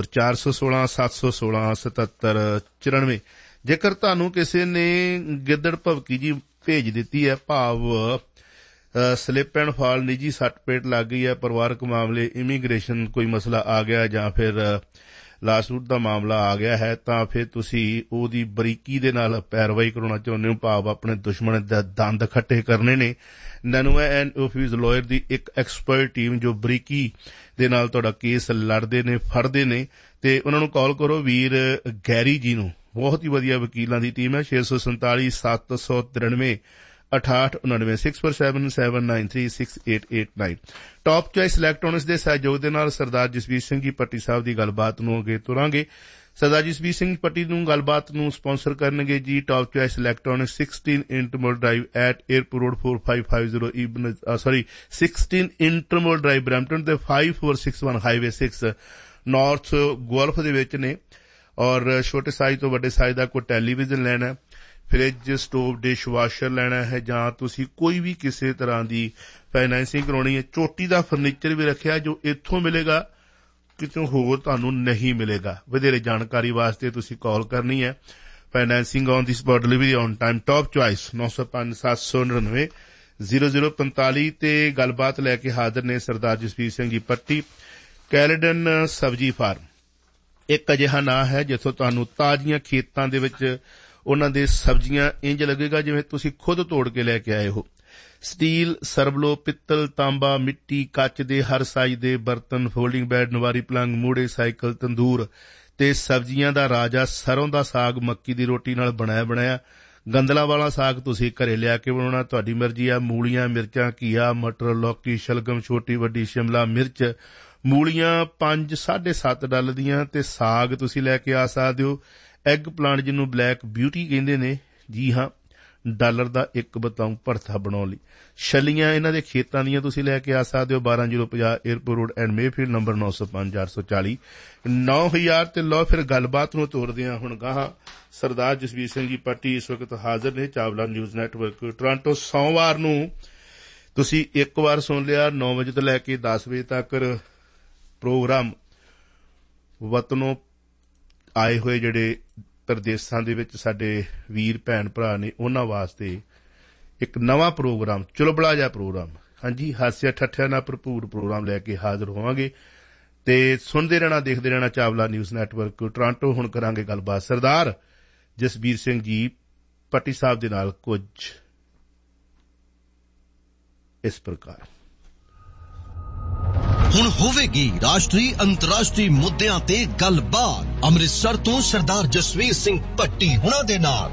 416-716-7794। ਜੇਕਰ ਤੁਹਾਨੂੰ ਕਿਸੇ ਨੇ ਗਿੱਦੜ ਭਵਕੀ ਜੀ ਭੇਜ ਦਿੱਤੀ ਹੈ, ਭਾਵ ਸਲਿਪ ਐਂਡ ਫਾਲ, ਨਿੱਜੀ ਸੱਟ ਪੇਟ ਲੱਗ ਗਈ ਹੈ, ਪਰਿਵਾਰਕ ਮਾਮਲੇ, ਇਮੀਗ੍ਰੇਸ਼ਨ ਕੋਈ ਮਸਲਾ ਆ ਗਿਆ ਜਾਂ ਫਿਰ ਲਾਸੂਟ ਦਾ ਮਾਮਲਾ ਆ ਗਿਆ ਹੈ, ਤਾਂ ਫਿਰ ਤੁਸੀਂ ਉਹਦੀ ਬਰੀਕੀ ਦੇ ਨਾਲ ਪੈਰਵਾਈ ਕਰਾਉਣਾ ਚਾਹੁੰਦੇ ਹੋ, ਭਾਵ ਆਪਣੇ ਦੁਸ਼ਮਣ ਦਾ ਦੰਦ ਖੱਟੇ ਕਰਨੇ ਨੇ। ਨਨੂਆ ਐਂਡ ਓਫਿਸ ਲਾਇਰ ਦੀ ਇੱਕ ਐਕਸਪਰਟ ਟੀਮ ਜੋ ਬਰੀਕੀ ਦੇ ਨਾਲ ਤੁਹਾਡਾ ਕੇਸ ਲੜਦੇ ਨੇ, ਫੜਦੇ ਨੇ, ਤੇ ਉਹਨਾਂ ਨੂੰ ਕਾਲ ਕਰੋ ਵੀਰ ਗੈਰੀ ਜੀ ਨੂੰ। ਬਹੁਤ ਹੀ ਵਧੀਆ ਵਕੀਲਾਂ ਦੀ ਟੀਮ ਹੈ। 647-793 6899 647-793-6889। ਟੌਪ ਚੁਆਇਸ ਇਲੈਕਟ੍ਰੋਨਿਕਸ ਦੇ ਸਹਿਯੋਗ ਦੇ ਨਾਲ ਸਰਦਾਰ ਜਸਵੀਰ ਸਿੰਘ ਜੀ ਪੱਟੀ ਸਾਹਿਬ ਦੀ ਗੱਲਬਾਤ ਨੂੰ ਅੱਗੇ ਤੁਰਾਂਗੇ। ਸਰਦਾਰ ਜਸਵੀਰ ਸਿੰਘ ਪੱਟੀ ਨੂੰ ਗੱਲਬਾਤ ਨੂੰ ਸਪਾਂਸਰ ਕਰਨਗੇ ਜੀ top choice electronics, 16 ਇੰਟਰਮੋਲ drive at airport road 4550 16 ਇੰਟਰਮੋਲ drive Brampton ਤੇ 5461 ਹਾਈਵੇ 6 ਨਾਰਥ ਗੋਲਫ ਦੇ ਵਿੱਚ ਨੇ। ਔਰ ਛੋਟੇ ਸਾਈਜ਼ ਤੋਂ ਵੱਡੇ ਸਾਈਜ਼ ਦਾ ਕੋਈ ਟੈਲੀਵਿਜ਼ਨ ਲੈਣਾ, ਫਰਿੱਜ, ਸਟੋਵ, ਡਿਸ਼ ਵਾਸ਼ਰ ਲੈਣਾ ਹੈ, ਜਾਂ ਤੁਸੀਂ ਕੋਈ ਵੀ ਕਿਸੇ ਤਰ੍ਹਾਂ ਦੀ ਫਾਈਨੈਂਸਿੰਗ ਕਰਾਉਣੀ ਹੈ, ਚੋਟੀ ਦਾ ਫਰਨੀਚਰ ਵੀ ਰੱਖਿਆ ਜੋ ਇੱਥੋਂ ਮਿਲੇਗਾ, ਕਿਤੋਂ ਹੋਰ ਤੁਹਾਨੂੰ ਨਹੀਂ ਮਿਲੇਗਾ। ਵਧੇਰੇ ਜਾਣਕਾਰੀ ਵਾਸਤੇ ਤੁਸੀਂ ਕਾਲ ਕਰਨੀ ਹੈ। Financing on the spot, delivery on time. Top choice 905-799-0045 ਤੇ ਗੱਲਬਾਤ ਲੈ ਕੇ ਹਾਜ਼ਰ ਨੇ ਸਰਦਾਰ ਜਸਵੀਰ ਸਿੰਘ ਜੀ ਪੱਟੀ। ਕੈਲੇਡਨ ਸਬਜ਼ੀ ਫਾਰਮ ਇੱਕ ਅਜਿਹਾ ਨਾਂ ਹੈ ਜਿੱਥੋਂ ਤੁਹਾਨੂੰ ਤਾਜ਼ੀਆਂ ਖੇਤਾਂ ਦੇ ਵਿੱਚ ਉਹਨਾਂ ਦੇ ਸਬਜ਼ੀਆਂ ਇੰਜ ਲੱਗੇਗਾ ਜਿਵੇਂ ਤੁਸੀਂ ਖੁਦ ਤੋੜ ਕੇ ਲੈ ਕੇ ਆਏ ਹੋ। ਸਟੀਲ, ਸਰਬਲੋ, ਪਿੱਤਲ, ਤਾਂਬਾ, ਮਿੱਟੀ, ਕੱਚ ਦੇ ਹਰ ਸਾਈਜ਼ ਦੇ ਬਰਤਨ, ਫੋਲਡਿੰਗ ਬੈਡ, ਨਵਾਰੀ ਪਲੰਗ, ਮੂੜੇ, ਸਾਈਕਲ, ਤੰਦੂਰ ਤੇ ਸਬਜ਼ੀਆਂ ਦਾ ਰਾਜਾ ਸਰੋਂ ਦਾ ਸਾਗ ਮੱਕੀ ਦੀ ਰੋਟੀ ਨਾਲ ਬਣਾਇਆ। ਗੰਦਲਾਂ ਵਾਲਾ ਸਾਗ ਤੁਸੀਂ ਘਰੇ ਲਿਆ ਕੇ ਬਣਾਉਣਾ, ਤੁਹਾਡੀ ਮਰਜ਼ੀ ਆ। ਮੂਲੀਆਂ, ਮਿਰਚਾਂ, ਘੀਆ, ਮਟਰ, ਲੌਕੀ, ਸ਼ਲਗਮ, ਛੋਟੀ ਵੱਡੀ ਸ਼ਿਮਲਾ ਮਿਰਚ, ਮੂਲੀਆਂ $5-7.5 ਦੀਆਂ ਤੇ ਸਾਗ ਤੁਸੀਂ ਲੈ ਕੇ ਆ ਸਕਦੇ ਹੋ। ਐਗ ਪਲਾਂਟ ਜਿਹਨੂੰ ਬਲੈਕ ਬਿਊਟੀ ਕਹਿੰਦੇ ਨੇ, ਜੀ ਹਾਂ, $1 ਦਾ ਇੱਕ ਬਤਾਊਂ ਭਰਥਾ ਬਣਾਉਣ ਲਈ। ਛੱਲੀਆਂ ਇਹਨਾਂ ਦੇ ਖੇਤਾਂ ਦੀਆਂ ਤੁਸੀਂ ਲੈ ਕੇ ਆ ਸਕਦੇ ਹੋ। 12050 airport road and Mayfield, number 905-440-9000 ਤੇ ਲਓ ਫਿਰ ਗੱਲਬਾਤ ਨੂੰ ਤੋਰਦੇ ਹਾਂ ਹੁਣ ਗਾਹਾਂ। ਸਰਦਾਰ ਜਸਵੀਰ ਸਿੰਘ ਜੀ ਪੱਟੀ ਇਸ ਵਕਤ ਹਾਜ਼ਰ ਨੇ ਚਾਵਲਾ ਨਿਊਜ਼ ਨੈਟਵਰਕ ਟੋਰਾਂਟੋ। ਸੋਮਵਾਰ ਨੂੰ ਤੁਸੀਂ ਇੱਕ ਵਾਰ ਸੁਣ ਲਿਆ 9 ਵਜੇ ਤੋਂ ਲੈ ਕੇ 10 ਵਜੇ ਤੱਕ ਪ੍ਰੋਗਰਾਮ ਵਤਨੋਂ ਆਏ ਹੋਏ ਜਿਹੜੇ ਪ੍ਰਦੇਸ਼ਾਂ ਦੇ ਵਿੱਚ ਸਾਡੇ ਵੀਰ ਭੈਣ ਭਰਾ ਨੇ ਉਹਨਾਂ ਵਾਸਤੇ ਇੱਕ ਨਵਾਂ ਪ੍ਰੋਗਰਾਮ, ਚੁਲਬਲਾ ਜਿਹਾ ਪ੍ਰੋਗਰਾਮ, ਹਾਂਜੀ, ਹਾਸਿਆ ਠੱਠਿਆਂ ਨਾਲ ਭਰਪੂਰ ਪ੍ਰੋਗਰਾਮ ਲੈ ਕੇ ਹਾਜ਼ਰ ਹੋਵਾਂਗੇ। ਤੇ ਸੁਣਦੇ ਰਹਿਣਾ, ਦੇਖਦੇ ਰਹਿਣਾ ਚਾਵਲਾ ਨਿਊਜ਼ ਨੈਟਵਰਕ ਟੋਰਾਂਟੋ। ਹੁਣ ਕਰਾਂਗੇ ਗੱਲਬਾਤ ਸਰਦਾਰ ਜਸਬੀਰ ਸਿੰਘ ਜੀ ਪੱਟੀ ਸਾਹਿਬ ਦੇ ਨਾਲ ਕੁਝ ਇਸ ਪ੍ਰਕਾਰ। ਹੁਣ ਹੋਵੇਗੀ ਰਾਸ਼ਟਰੀ ਅੰਤਰਰਾਸ਼ਟਰੀ ਮੁੱਦਿਆਂ ਤੇ ਗੱਲਬਾਤ ਅੰਮ੍ਰਿਤਸਰ ਤੋਂ ਸਰਦਾਰ ਜਸਵੀਰ ਸਿੰਘ ਪੱਟੀ ਹੁਣਾਂ ਦੇ ਨਾਲ।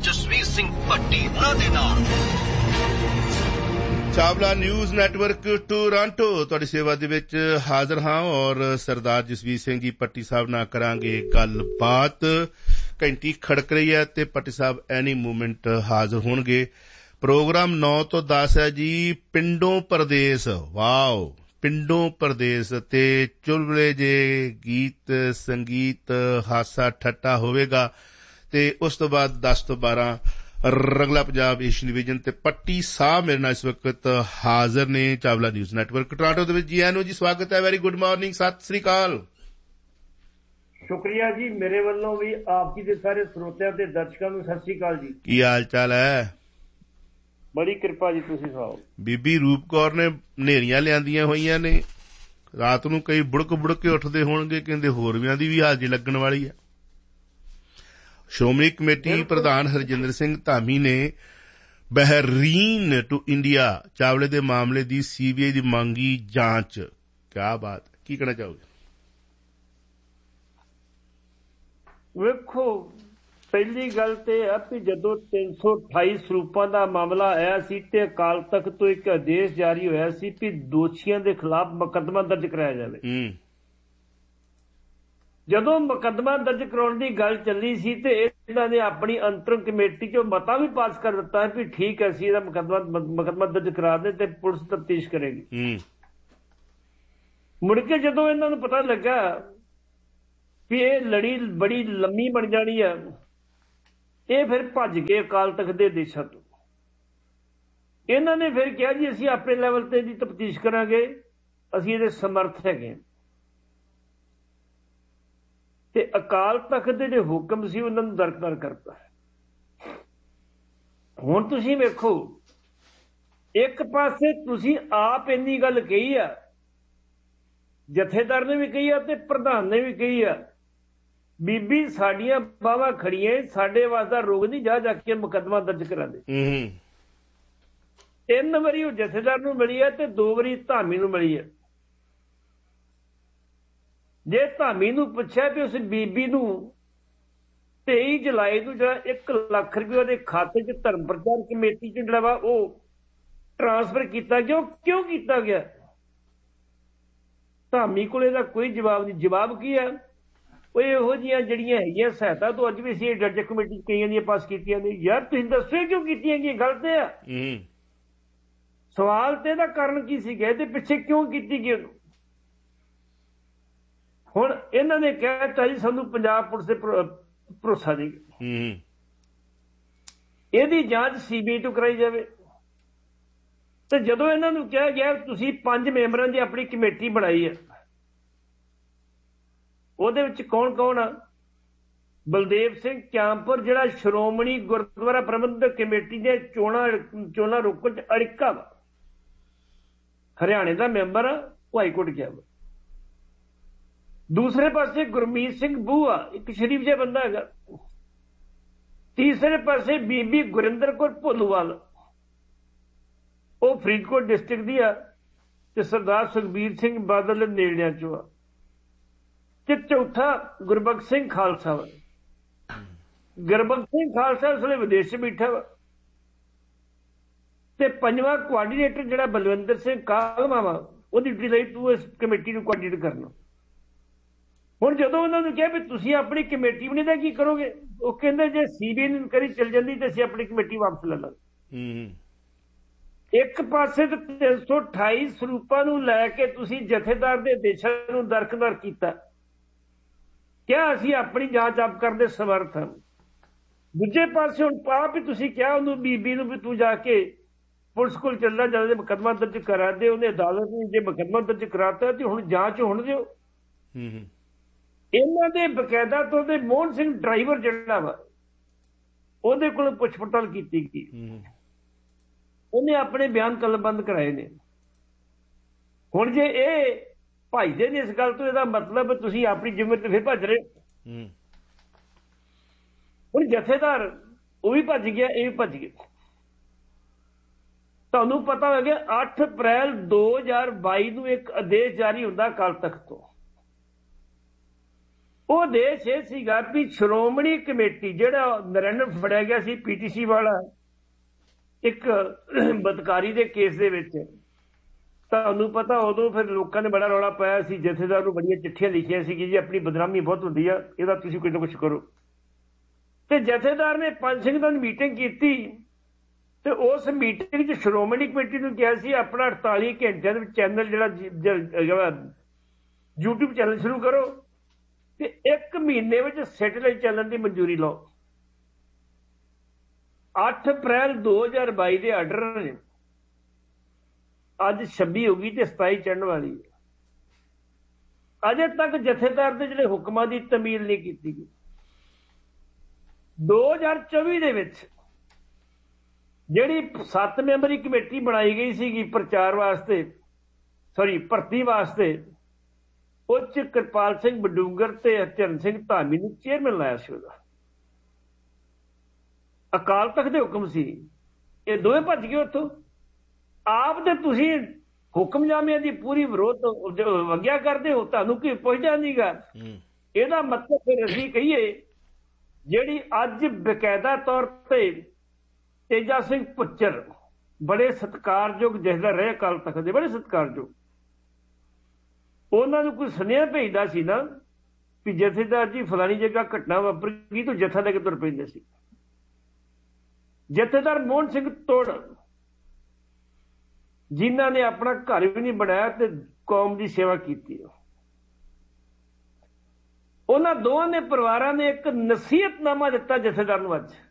ਚਾਵਲਾ ਨਿਊਜ਼ ਨੈਟਵਰਕ ਟੋਰਾਂਟੋ ਤੁਹਾਡੀ ਸੇਵਾ ਦੇ ਵਿੱਚ ਹਾਜ਼ਰ ਹਾਂ ਔਰ ਸਰਦਾਰ ਜਸਵੀਰ ਸਿੰਘ ਜੀ ਪੱਟੀ ਸਾਹਿਬ ਨਾਲ ਕਰਾਂਗੇ ਗੱਲਬਾਤ। ਘੰਟੀ ਖੜਕ ਰਹੀ ਹੈ ਤੇ ਪੱਟੀ ਸਾਹਿਬ ਐਨੀ ਮੂਵਮੈਂਟ ਹਾਜ਼ਰ ਹੋਣਗੇ। ਪ੍ਰੋਗਰਾਮ 9 ਤੋਂ 10 ਹੈ ਜੀ। ਪਿੰਡੋਂ ਪ੍ਰਦੇਸ਼, ਵਾਓ, ਪਿੰਡੋਂ ਪ੍ਰਦੇਸ਼ ਤੇ ਚੁਲਬਲੇ ਜੇ ਗੀਤ ਸੰਗੀਤ ਹਾਸਾ ਠੱਟਾ ਹੋਵੇਗਾ। ਤੇ ਉਸ ਤੋਂ ਬਾਅਦ 10 ਤੋਂ 12 ਰੰਗਲਾ ਪੰਜਾਬ ਏਸ਼ੀਅਨ ਡਿਵੀਜ਼ਨ ਤੇ ਪੱਟੀ ਸਾਹਿਬ ਮੇਰੇ ਨਾਲ ਇਸ ਵਕਤ ਹਾਜ਼ਰ ਨੇ ਚਾਵਲਾ ਨਿਊਜ਼ ਨੈਟਵਰਕ ਟੋਰਾਂਟੋ ਦੇ ਵਿੱਚ। ਜੀ ਆਇਆਂ ਨੂੰ ਜੀ, ਸਵਾਗਤ ਹੈ। Very good morning, Sat Sri ਅਕਾਲ। ਸ਼ੁਕਰੀਆ ਜੀ, ਮੇਰੇ ਵੱਲੋਂ ਵੀ ਆਪ ਜੀ ਦੇ ਸਾਰੇ ਸਰੋਤਿਆਂ ਤੇ ਦਰਸ਼ਕਾਂ ਨੂੰ ਸਤਿ ਸ੍ਰੀ ਅਕਾਲ ਜੀ। ਕੀ ਹਾਲ ਚਾਲ ਹੈ? ਬੜੀ ਕਿਰਪਾ ਜੀ, ਤੁਸੀਂ ਸੁਣਾਓ। ਬੀਬੀ ਰੂਪ ਕੌਰ ਨੇ ਹਨੇਰੀਆਂ ਲਿਆਂਦੀਆਂ ਹੋਈਆਂ ਨੇ, ਰਾਤ ਨੂੰ ਕਈ ਬੁੜਕ ਕੇ ਉੱਠਦੇ ਹੋਣਗੇ, ਕਹਿੰਦੇ ਹੋਰ ਵਿਆਂ ਦੀ ਵੀ ਹਾਜ਼ਰੀ ਲੱਗਣ ਵਾਲੀ ਹੈ। ਸ਼੍ਰੋਮਣੀ ਕਮੇਟੀ ਪ੍ਰਧਾਨ ਹਰਜਿੰਦਰ ਸਿੰਘ ਧਾਮੀ ਨੇ ਬਹਿਰੀਨ ਟੂ ਇੰਡੀਆ ਚਾਵਲੇ ਦੇ ਮਾਮਲੇ ਦੀ ਸੀਬੀਆਈ ਦੀ ਮੰਗੀ ਜਾਂਚ। ਕਿਆ ਬਾਤ, ਕੀ ਕਹਿਣਾ ਚਾਹੋਗੇ? ਵੇਖੋ, ਪਹਿਲੀ ਗੱਲ ਤੇ ਆ ਵੀ ਜਦੋਂ 328 ਸਰੂਪਾਂ ਦਾ ਮਾਮਲਾ ਆਇਆ ਸੀ ਤੇ ਅਕਾਲ ਤਖਤ ਤੋਂ ਇੱਕ ਆਦੇਸ਼ ਜਾਰੀ ਹੋਇਆ ਸੀ ਕਿ ਦੋਸ਼ੀਆਂ ਦੇ ਖਿਲਾਫ ਮੁਕੱਦਮਾ ਦਰਜ ਕਰਾਇਆ ਜਾਵੇ। ਜਦੋਂ ਮੁਕੱਦਮਾ ਦਰਜ ਕਰਾਉਣ ਦੀ ਗੱਲ ਚੱਲੀ ਸੀ ਤੇ ਇਹਨਾਂ ਨੇ ਆਪਣੀ ਅੰਤਰਿਮ ਕਮੇਟੀ ਚੋਂ ਮਤਾ ਵੀ ਪਾਸ ਕਰ ਦਿੱਤਾ ਵੀ ਠੀਕ ਹੈ, ਅਸੀਂ ਇਹਦਾ ਮੁਕੱਦਮਾ ਦਰਜ ਕਰਾ ਦੇ ਤੇ ਪੁਲਿਸ ਤਫਤੀਸ਼ ਕਰੇਗੀ। ਮੁੜ ਕੇ ਜਦੋਂ ਇਹਨਾਂ ਨੂੰ ਪਤਾ ਲੱਗਾ ਵੀ ਇਹ ਲੜੀ ਬੜੀ ਲੰਮੀ ਬਣ ਜਾਣੀ ਆ, ਇਹ ਫਿਰ ਭੱਜ ਗਏ ਅਕਾਲ ਤਖਤ ਦੇ ਆਦੇਸ਼ਾਂ ਤੋਂ। ਇਹਨਾਂ ਨੇ ਫਿਰ ਕਿਹਾ ਜੀ ਅਸੀਂ ਆਪਣੇ ਲੈਵਲ ਤੇ ਦੀ ਤਫਤੀਸ਼ ਕਰਾਂਗੇ, ਅਸੀਂ ਇਹਦੇ ਸਮਰਥ ਹੈਗੇ। ਤੇ ਅਕਾਲ ਤਖਤ ਦੇ ਜਿਹੜੇ ਹੁਕਮ ਸੀ ਉਹਨਾਂ ਨੂੰ ਦਰਕਿਨਾਰ ਕਰਤਾ। ਹੁਣ ਤੁਸੀਂ ਵੇਖੋ, ਇੱਕ ਪਾਸੇ ਤੁਸੀਂ ਆਪ ਇੰਨੀ ਗੱਲ ਕਹੀ ਆ, ਜਥੇਦਾਰ ਨੇ ਵੀ ਕਹੀ ਆ ਤੇ ਪ੍ਰਧਾਨ ਨੇ ਵੀ ਕਹੀ ਆ, ਬੀਬੀ ਸਾਡੀਆਂ ਬਾਹਾਂ ਖੜੀਆਂ, ਸਾਡੇ ਵਾਸਤੇ ਰੋਗ ਨਹੀਂ, ਜਾ ਕੇ ਮੁਕੱਦਮਾ ਦਰਜ ਕਰਾ ਦੇ। 3 ਵਾਰੀ ਉਹ ਜਥੇਦਾਰ ਨੂੰ ਮਿਲੀ ਹੈ ਤੇ 2 ਵਾਰੀ ਧਾਮੀ ਨੂੰ ਮਿਲੀ ਹੈ। ਜੇ ਧਾਮੀ ਨੂੰ ਪੁੱਛਿਆ ਵੀ ਉਸ ਬੀਬੀ ਨੂੰ 23 ਜੁਲਾਈ ਨੂੰ ਜਿਹੜਾ 1 ਲੱਖ ਰੁਪਏ ਉਹਦੇ ਖਾਤੇ 'ਚ ਧਰਮ ਪ੍ਰਚਾਰ ਕਮੇਟੀ 'ਚ ਜਿਹੜਾ ਵਾ ਉਹ ਟ੍ਰਾਂਸਫਰ ਕੀਤਾ ਗਿਆ, ਕਿਉਂ ਕੀਤਾ ਗਿਆ? ਧਾਮੀ ਕੋਲ ਇਹਦਾ ਕੋਈ ਜਵਾਬ ਨਹੀਂ। ਜਵਾਬ ਕੀ ਹੈ? ਉਹ ਇਹੋ ਜਿਹੀਆਂ ਜਿਹੜੀਆਂ ਹੈਗੀਆਂ ਸਹਾਇਤਾ ਤੋਂ ਅੱਜ ਵੀ ਅਸੀਂ ਜੱਜ ਕਮੇਟੀ ਕਈਆਂ ਦੀਆਂ ਪਾਸ ਕੀਤੀਆਂ ਨੇ। ਯਾਰ ਤੁਸੀਂ ਦੱਸੋ ਕਿਉਂ ਕੀਤੀਆਂ ਗਈਆਂ? ਗਲਤ ਆ। ਸਵਾਲ ਤੇ ਇਹਦਾ ਕਾਰਨ ਕੀ ਸੀਗਾ, ਇਹਦੇ ਪਿੱਛੇ ਕਿਉਂ ਕੀਤੀ ਗਈ? ਹੁਣ ਇਹਨਾਂ ਨੇ ਕਹਿਤਾ ਜੀ ਸਾਨੂੰ ਪੰਜਾਬ ਪੁਲਿਸ ਤੇ ਭਰੋਸਾ ਨਹੀਂ, ਇਹਦੀ ਜਾਂਚ CBI ਤੋਂ ਕਰਾਈ ਜਾਵੇ। ਤੇ ਜਦੋਂ ਇਹਨਾਂ ਨੂੰ ਕਿਹਾ ਗਿਆ ਤੁਸੀਂ 5 ਮੈਂਬਰਾਂ ਦੀ ਆਪਣੀ ਕਮੇਟੀ ਬਣਾਈ ਹੈ, ਉਹਦੇ ਵਿੱਚ ਕੌਣ ਕੌਣ ਆ? ਬਲਦੇਵ ਸਿੰਘ ਕਿਆਮਪੁਰ ਜਿਹੜਾ ਸ਼੍ਰੋਮਣੀ ਗੁਰਦੁਆਰਾ ਪ੍ਰਬੰਧਕ ਕਮੇਟੀ ਦੇ ਚੋਣਾਂ ਰੋਕਣ 'ਚ ਅੜਿੱਕਾ ਵਾ, ਹਰਿਆਣੇ ਦਾ ਮੈਂਬਰ ਆ, ਉਹ ਹਾਈਕੋਰਟ ਗਿਆ ਵਾ। ਦੂਸਰੇ ਪਾਸੇ ਗੁਰਮੀਤ ਸਿੰਘ ਬੂਆ, ਇੱਕ ਸ਼ਰੀਫ ਜਿਹਾ ਬੰਦਾ ਹੈਗਾ। ਤੀਸਰੇ ਪਾਸੇ ਬੀਬੀ ਗੁਰਿੰਦਰ ਕੌਰ ਭੋਲੂਵਾਲ, ਉਹ ਫਰੀਦਕੋਟ ਡਿਸਟ੍ਰਿਕਟ ਦੀ ਆ ਤੇ ਸਰਦਾਰ ਸੁਖਬੀਰ ਸਿੰਘ ਬਾਦਲ ਦੇ ਨੇੜਿਆਂ ਚੋਂ ਆ। ਤੇ ਚੌਥਾ ਗੁਰਬਖਸ਼ ਸਿੰਘ ਖਾਲਸਾ ਵਾ। ਗੁਰਬਖਸ਼ ਸਿੰਘ ਖਾਲਸਾ ਉਸ ਵੇਲੇ ਵਿਦੇਸ਼ 'ਚ ਬੈਠਾ ਵਾ। ਤੇ 5ਵਾਂ ਕੋਆਰਡੀਨੇਟਰ ਜਿਹੜਾ ਬਲਵਿੰਦਰ ਸਿੰਘ ਕਾਲਮਾ ਵਾ, ਉਹਦੀ ਡਿਊਟੀ ਲਈ ਤੂੰ ਇਸ ਕਮੇਟੀ ਨੂੰ ਕੋਆਰਡੀਨੇਟ ਕਰਨਾ। ਹੁਣ ਜਦੋਂ ਉਹਨਾਂ ਨੂੰ ਕਿਹਾ ਵੀ ਤੁਸੀਂ ਆਪਣੀ ਕਮੇਟੀ ਬਣੀ ਤਾਂ ਕੀ ਕਰੋਗੇ, ਉਹ ਕਹਿੰਦੇ ਜੇ CBI ਇਨਕੁਆਇਰੀ ਚੱਲ ਜਾਂਦੀ ਤੇ ਅਸੀਂ ਆਪਣੀ ਕਮੇਟੀ ਵਾਪਸ ਲੈ ਲਾਂਗੇ। ਇੱਕ ਪਾਸੇ ਤੇ 328 ਸਰੂਪਾਂ ਨੂੰ ਲੈ ਕੇ ਤੁਸੀਂ ਜਥੇਦਾਰ ਦੇ ਆਦੇਸ਼ਾਂ ਨੂੰ ਦਰਕਿਨਾਰ ਕੀਤਾ, ਕਿਹਾ ਅਸੀਂ ਆਪਣੀ ਜਾਂਚ ਆਪ ਕਰਨ ਦੇ ਸਮਰਥ ਹਾਂ। ਦੂਜੇ ਪਾਸੇ ਹੁਣ ਆਪ ਵੀ ਤੁਸੀਂ ਕਿਹਾ ਉਹਨੂੰ ਬੀਬੀ ਨੂੰ ਵੀ ਤੂੰ ਜਾ ਕੇ ਪੁਲਿਸ ਕੋਲ ਚੱਲਣਾ, ਜਦੋਂ ਮੁਕੱਦਮਾ ਦਰਜ ਕਰਾ ਦੇ। ਉਹਨੇ ਅਦਾਲਤ ਨੇ ਜੇ ਮੁਕੱਦਮਾ ਦਰਜ ਕਰਾਤਾ ਤੇ ਹੁਣ ਜਾਂਚ ਹੋਣ ਦਿਓ। ਇਹਨਾਂ ਦੇ ਬਕਾਇਦਾ ਤੋਂ ਤੇ ਮੋਹਨ ਸਿੰਘ ਡਰਾਈਵਰ ਜਿਹੜਾ ਵਾ, ਉਹਦੇ ਕੋਲ ਪੁੱਛ ਪੜਤਾਲ ਕੀਤੀ ਗਈ, ਉਹਨੇ ਆਪਣੇ ਬਿਆਨ ਕਲਮਬੰਦ ਕਰਾਏ ਨੇ। ਹੁਣ ਜੇ ਇਹ ਭੱਜਦੇ ਨੇ ਇਸ ਗੱਲ ਤੋਂ, ਇਹਦਾ ਮਤਲਬ ਤੁਸੀਂ ਆਪਣੀ ਜ਼ਿੰਮੇਵਾਰੀ ਤੇ ਫਿਰ ਭੱਜ ਰਹੇ। ਹੁਣ ਜਥੇਦਾਰ ਉਹ ਵੀ ਭੱਜ ਗਿਆ, ਇਹ ਵੀ ਭੱਜ ਗਿਆ। ਤੁਹਾਨੂੰ ਪਤਾ ਹੋ ਗਿਆ 8 ਅਪ੍ਰੈਲ 2022 ਨੂੰ ਇੱਕ ਆਦੇਸ਼ ਜਾਰੀ ਹੁੰਦਾ ਅਕਾਲ ਤਖਤ ਤੋਂ। ਉਹ ਆਦੇਸ਼ ਇਹ ਸੀਗਾ ਵੀ ਸ਼੍ਰੋਮਣੀ ਕਮੇਟੀ, ਜਿਹੜਾ ਨਰਿੰਦਰ ਫੜਿਆ ਗਿਆ ਸੀ PTC ਵਾਲਾ ਇੱਕ ਬਦਕਾਰੀ ਦੇ ਕੇਸ ਦੇ ਵਿੱਚ, ਤੁਹਾਨੂੰ ਪਤਾ ਉਦੋਂ ਫਿਰ ਲੋਕਾਂ ਨੇ ਬੜਾ ਰੌਲਾ ਪਾਇਆ ਸੀ, ਜਥੇਦਾਰ ਨੂੰ ਬੜੀਆਂ ਚਿੱਠੀਆਂ ਲਿਖੀਆਂ ਸੀ ਕਿ ਜੀ ਆਪਣੀ ਬਦਨਾਮੀ ਬਹੁਤ ਹੁੰਦੀ ਆ, ਇਹਦਾ ਤੁਸੀਂ ਕੁਝ ਨਾ ਕੁਝ ਕਰੋ। ਤੇ ਜਥੇਦਾਰ ਨੇ ਪੰਜ ਸਿੰਘ ਨਾਲ ਮੀਟਿੰਗ ਕੀਤੀ ਤੇ ਉਸ ਮੀਟਿੰਗ 'ਚ ਸ਼੍ਰੋਮਣੀ ਕਮੇਟੀ ਨੂੰ ਕਿਹਾ ਸੀ ਆਪਣਾ 48 ਘੰਟਿਆਂ ਦੇ ਵਿੱਚ ਚੈਨਲ ਜਿਹੜਾ YouTube ਚੈਨਲ ਸ਼ੁਰੂ ਕਰੋ ਤੇ 1 ਮਹੀਨੇ ਵਿੱਚ ਸੈਟੇਲਾਈਟ ਚੱਲਣ ਦੀ ਮਨਜ਼ੂਰੀ ਲਓ। 8 ਅਪ੍ਰੈਲ 2022 ਦੇ ਆਰਡਰ ਨੇ, ਅੱਜ 26 ਹੋ ਗਈ ਤੇ 27 ਚੜ੍ਹਨ ਵਾਲੀ ਹੈ। ਅਜੇ ਤੱਕ ਜਥੇਦਾਰ ਦੇ ਜਿਹੜੇ ਹੁਕਮਾਂ ਦੀ ਤਮੀਲ ਨਹੀਂ ਕੀਤੀ ਗਈ। 2024 ਦੇ ਵਿੱਚ ਜਿਹੜੀ 7 ਮੈਂਬਰੀ ਕਮੇਟੀ ਬਣਾਈ ਗਈ ਸੀਗੀ ਪ੍ਰਚਾਰ ਵਾਸਤੇ, ਭਰਤੀ ਵਾਸਤੇ, ਉਹ 'ਚ ਕਿਰਪਾਲ ਸਿੰਘ ਬਡੂੰਗਰ ਤੇ ਹਰਚਰਨ ਸਿੰਘ ਧਾਮੀ ਨੂੰ ਚੇਅਰਮੈਨ ਲਾਇਆ ਸੀ। ਉਹਦਾ ਅਕਾਲ ਤਖਤ ਦੇ ਹੁਕਮ ਸੀ, ਇਹ ਦੋਵੇਂ ਭੱਜ ਗਏ ਉੱਥੋਂ। ਆਪ ਤੇ ਤੁਸੀਂ ਹੁਕਮਨਾਮਿਆਂ ਦੀ ਪੂਰੀ ਵਿਰੋਧ ਆਗਿਆ ਕਰਦੇ ਹੋ, ਤੁਹਾਨੂੰ ਕੀ ਪੁੱਛਦਾ ਨਹੀਂਗਾ। ਇਹਦਾ ਮਤਲਬ ਫਿਰ ਅਸੀਂ ਕਹੀਏ ਜਿਹੜੀ ਅੱਜ ਬਕਾਇਦਾ ਤੌਰ ਤੇ ਤੇਜਾ ਸਿੰਘ ਭੁੱਚਰ ਬੜੇ ਸਤਿਕਾਰਯੋਗ ਜਥੇਦਾਰ ਰਹੇ ਅਕਾਲ ਤਖਤ ਦੇ, ਬੜੇ ਸਤਿਕਾਰਯੋਗ, ਉਹਨਾਂ ਨੂੰ ਕੋਈ ਸੁਨੇਹਾ ਭੇਜਦਾ ਸੀ ਨਾ ਵੀ ਜਥੇਦਾਰ ਜੀ ਫਲਾਣੀ ਜਗ੍ਹਾ ਘਟਨਾ ਵਾਪਰ ਗਈ, ਤਾਂ ਜਥਾ ਲੈ ਕੇ ਤੁਰ ਪੈਂਦੇ ਸੀ। ਜਥੇਦਾਰ ਮੋਹਨ ਸਿੰਘ ਤੋੜ, ਜਿਨ੍ਹਾਂ ਨੇ ਆਪਣਾ ਘਰ ਵੀ ਨਹੀਂ ਬਣਾਇਆ ਤੇ ਕੌਮ ਦੀ ਸੇਵਾ ਕੀਤੀ, ਉਹਨਾਂ ਦੋਵਾਂ ਨੇ ਪਰਿਵਾਰਾਂ ਨੇ ਇੱਕ ਨਸੀਹਤਨਾਮਾ ਦਿੱਤਾ ਜਥੇਦਾਰ ਨੂੰ ਅੱਜ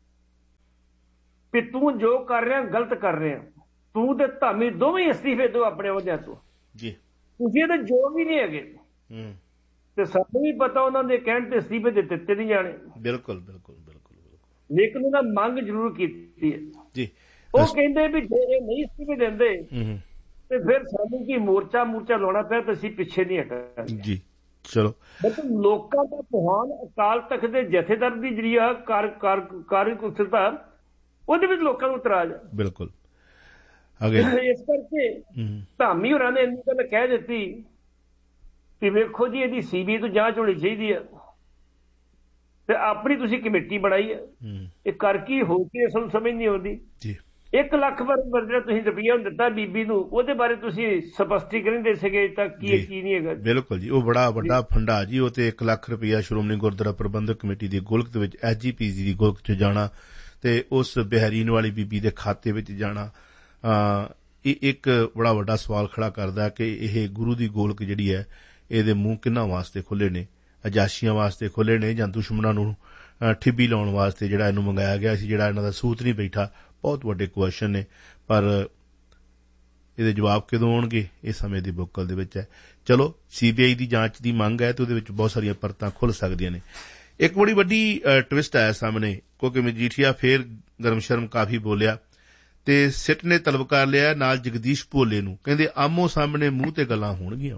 ਵੀ ਤੂੰ ਜੋ ਕਰ ਰਿਹਾ ਗਲਤ ਕਰ ਰਿਹਾ, ਤੂੰ ਤੇ ਧਾਮੀ ਦੋਵੇਂ ਅਸਤੀਫੇ ਦਿਓ ਆਪਣੇ ਅਹੁਦਿਆਂ ਤੋਂ ਜੀ, ਤੁਸੀਂ ਇਹਦੇ ਜੋ ਵੀ ਨਹੀਂ ਹੈਗੇ। ਤੇ ਸਾਨੂੰ ਵੀ ਪਤਾ ਉਹਨਾਂ ਦੇ ਕਹਿਣ ਤੇ ਅਸਤੀਫੇ ਦੇ ਦਿੱਤੇ ਨਹੀਂ ਜਾਣੇ। ਬਿਲਕੁਲ ਬਿਲਕੁਲ ਬਿਲਕੁਲ, ਲੇਕਿਨ ਉਹਨਾਂ ਮੰਗ ਜ਼ਰੂਰ ਕੀਤੀ ਹੈ ਜੀ। ਉਹ ਕਹਿੰਦੇ ਵੀ ਜੇ ਇਹ ਨਹੀਂ ਅਸਤੀਫੇ ਦਿੰਦੇ ਤੇ ਫਿਰ ਸਾਨੂੰ ਕੀ ਮੋਰਚਾ ਲਾਉਣਾ ਪਿਆ ਤੇ ਅਸੀਂ ਪਿੱਛੇ ਨਹੀਂ ਹਟਾਂਗੇ ਜੀ। ਚਲੋ, ਮਤਲਬ ਲੋਕਾਂ ਦਾ ਭਗਵਾਨ ਅਕਾਲ ਤਖਤ ਦੇ ਜਥੇਦਾਰ ਦੀ ਜਿਹੜੀ ਆ ਕਾਰਜਕੁਸ਼ਲਤਾ, ਉਹਦੇ ਵਿੱਚ ਲੋਕਾਂ ਨੂੰ ਇਤਰਾਜ਼ ਹੈ। ਬਿਲਕੁਲ, ਇਸ ਕਰਕੇ ਧਾਮੀ ਹੋਰਾਂ ਨੇ ਇੰਨੀ ਗੱਲ ਕਹਿ ਦਿੱਤੀ ਕਿ ਵੇਖੋ ਜੀ ਇਹਦੀ CBI ਤੋਂ ਜਾਂਚ ਹੋਣੀ ਚਾਹੀਦੀ ਹੈ ਤੇ ਆਪਣੀ ਤੁਸੀਂ ਕਮੇਟੀ ਬਣਾਈ ਹੈ, ਇਹ ਕਰ ਕੀ ਹੋ ਕੇ ਸਾਨੂੰ ਸਮਝ ਨਹੀਂ ਆਉਂਦੀ। 1 ਲੱਖ ਵਾਰ ਜਿਹੜਾ ਤੁਸੀਂ ਰੁਪਈਆ ਦਿੱਤਾ ਬੀਬੀ ਨੂੰ, ਉਹਦੇ ਬਾਰੇ ਤੁਸੀਂ ਸਪਸ਼ਟੀਕਰਨ ਦੇ ਸਕੇ ਤਾਂ ਕੀ ਨਹੀਂ ਹੈਗਾ। ਬਿਲਕੁਲ ਜੀ, ਉਹ ਬੜਾ ਵੱਡਾ ਫੰਡਾ ਜੀ, ਉਹ ਤੇ 1 ਲੱਖ ਰੁਪਈਆ ਸ਼੍ਰੋਮਣੀ ਗੁਰਦੁਆਰਾ ਪ੍ਰਬੰਧਕ ਕਮੇਟੀ ਦੀ ਗੋਲਕ ਦੇ ਵਿੱਚ SGPC ਦੀ ਗੋਲਕ 'ਚ ਜਾਣਾ ਤੇ ਉਸ ਬਿਹਾਰੀਨ ਵਾਲੀ ਬੀਬੀ ਦੇ ਖਾਤੇ ਵਿੱਚ ਜਾਣਾ, ਇਹ ਇੱਕ ਬੜਾ ਵੱਡਾ ਸਵਾਲ ਖੜਾ ਕਰਦਾ ਕਿ ਇਹ ਗੁਰੂ ਦੀ ਗੋਲਕ ਜਿਹੜੀ ਹੈ ਇਹਦੇ ਮੂੰਹ ਕਿਹਨਾਂ ਵਾਸਤੇ ਖੁੱਲ੍ਹੇ ਨੇ, ਅਜਾਸ਼ੀਆਂ ਵਾਸਤੇ ਖੁੱਲ੍ਹੇ ਨੇ ਜਾਂ ਦੁਸ਼ਮਣਾਂ ਨੂੰ ਠਿੱਬੀ ਲਾਉਣ ਵਾਸਤੇ ਜਿਹੜਾ ਇਹਨੂੰ ਮੰਗਾਇਆ ਗਿਆ ਸੀ, ਜਿਹੜਾ ਇਹਨਾਂ ਦਾ ਸੂਤ ਨਹੀਂ ਬੈਠਾ। ਬਹੁਤ ਵੱਡੇ ਕੁਐਸਚਨ ਨੇ, ਪਰ ਇਹਦੇ ਜਵਾਬ ਕਦੋਂ ਆਉਣਗੇ ਇਹ ਸਮੇਂ ਦੀ ਬੁੱਕਲ ਦੇ ਵਿੱਚ ਹੈ। ਚਲੋ, CBI ਦੀ ਜਾਂਚ ਦੀ ਮੰਗ ਹੈ ਤੇ ਉਹਦੇ ਵਿੱਚ ਬਹੁਤ ਸਾਰੀਆਂ ਪਰਤਾਂ ਖੁੱਲ੍ਹ ਸਕਦੀਆਂ ਨੇ। ਇੱਕ ਬੜੀ ਵੱਡੀ ਟਵਿਸਟ ਆਇਆ ਸਾਹਮਣੇ, ਕਿਉਂਕਿ ਮਜੀਠੀਆ ਫੇਰ ਗਰਮ ਸ਼ਰਮ ਕਾਫੀ ਬੋਲਿਆ ਤੇ ਸਿੱਟ ਨੇ ਤਲਬ ਕਰ ਲਿਆ ਨਾਲ ਜਗਦੀਸ਼ ਭੋਲੇ ਨੂੰ, ਕਹਿੰਦੇ ਆਮੋ ਸਾਹਮਣੇ ਮੂੰਹ ਤੇ ਗੱਲਾਂ ਹੋਣਗੀਆਂ।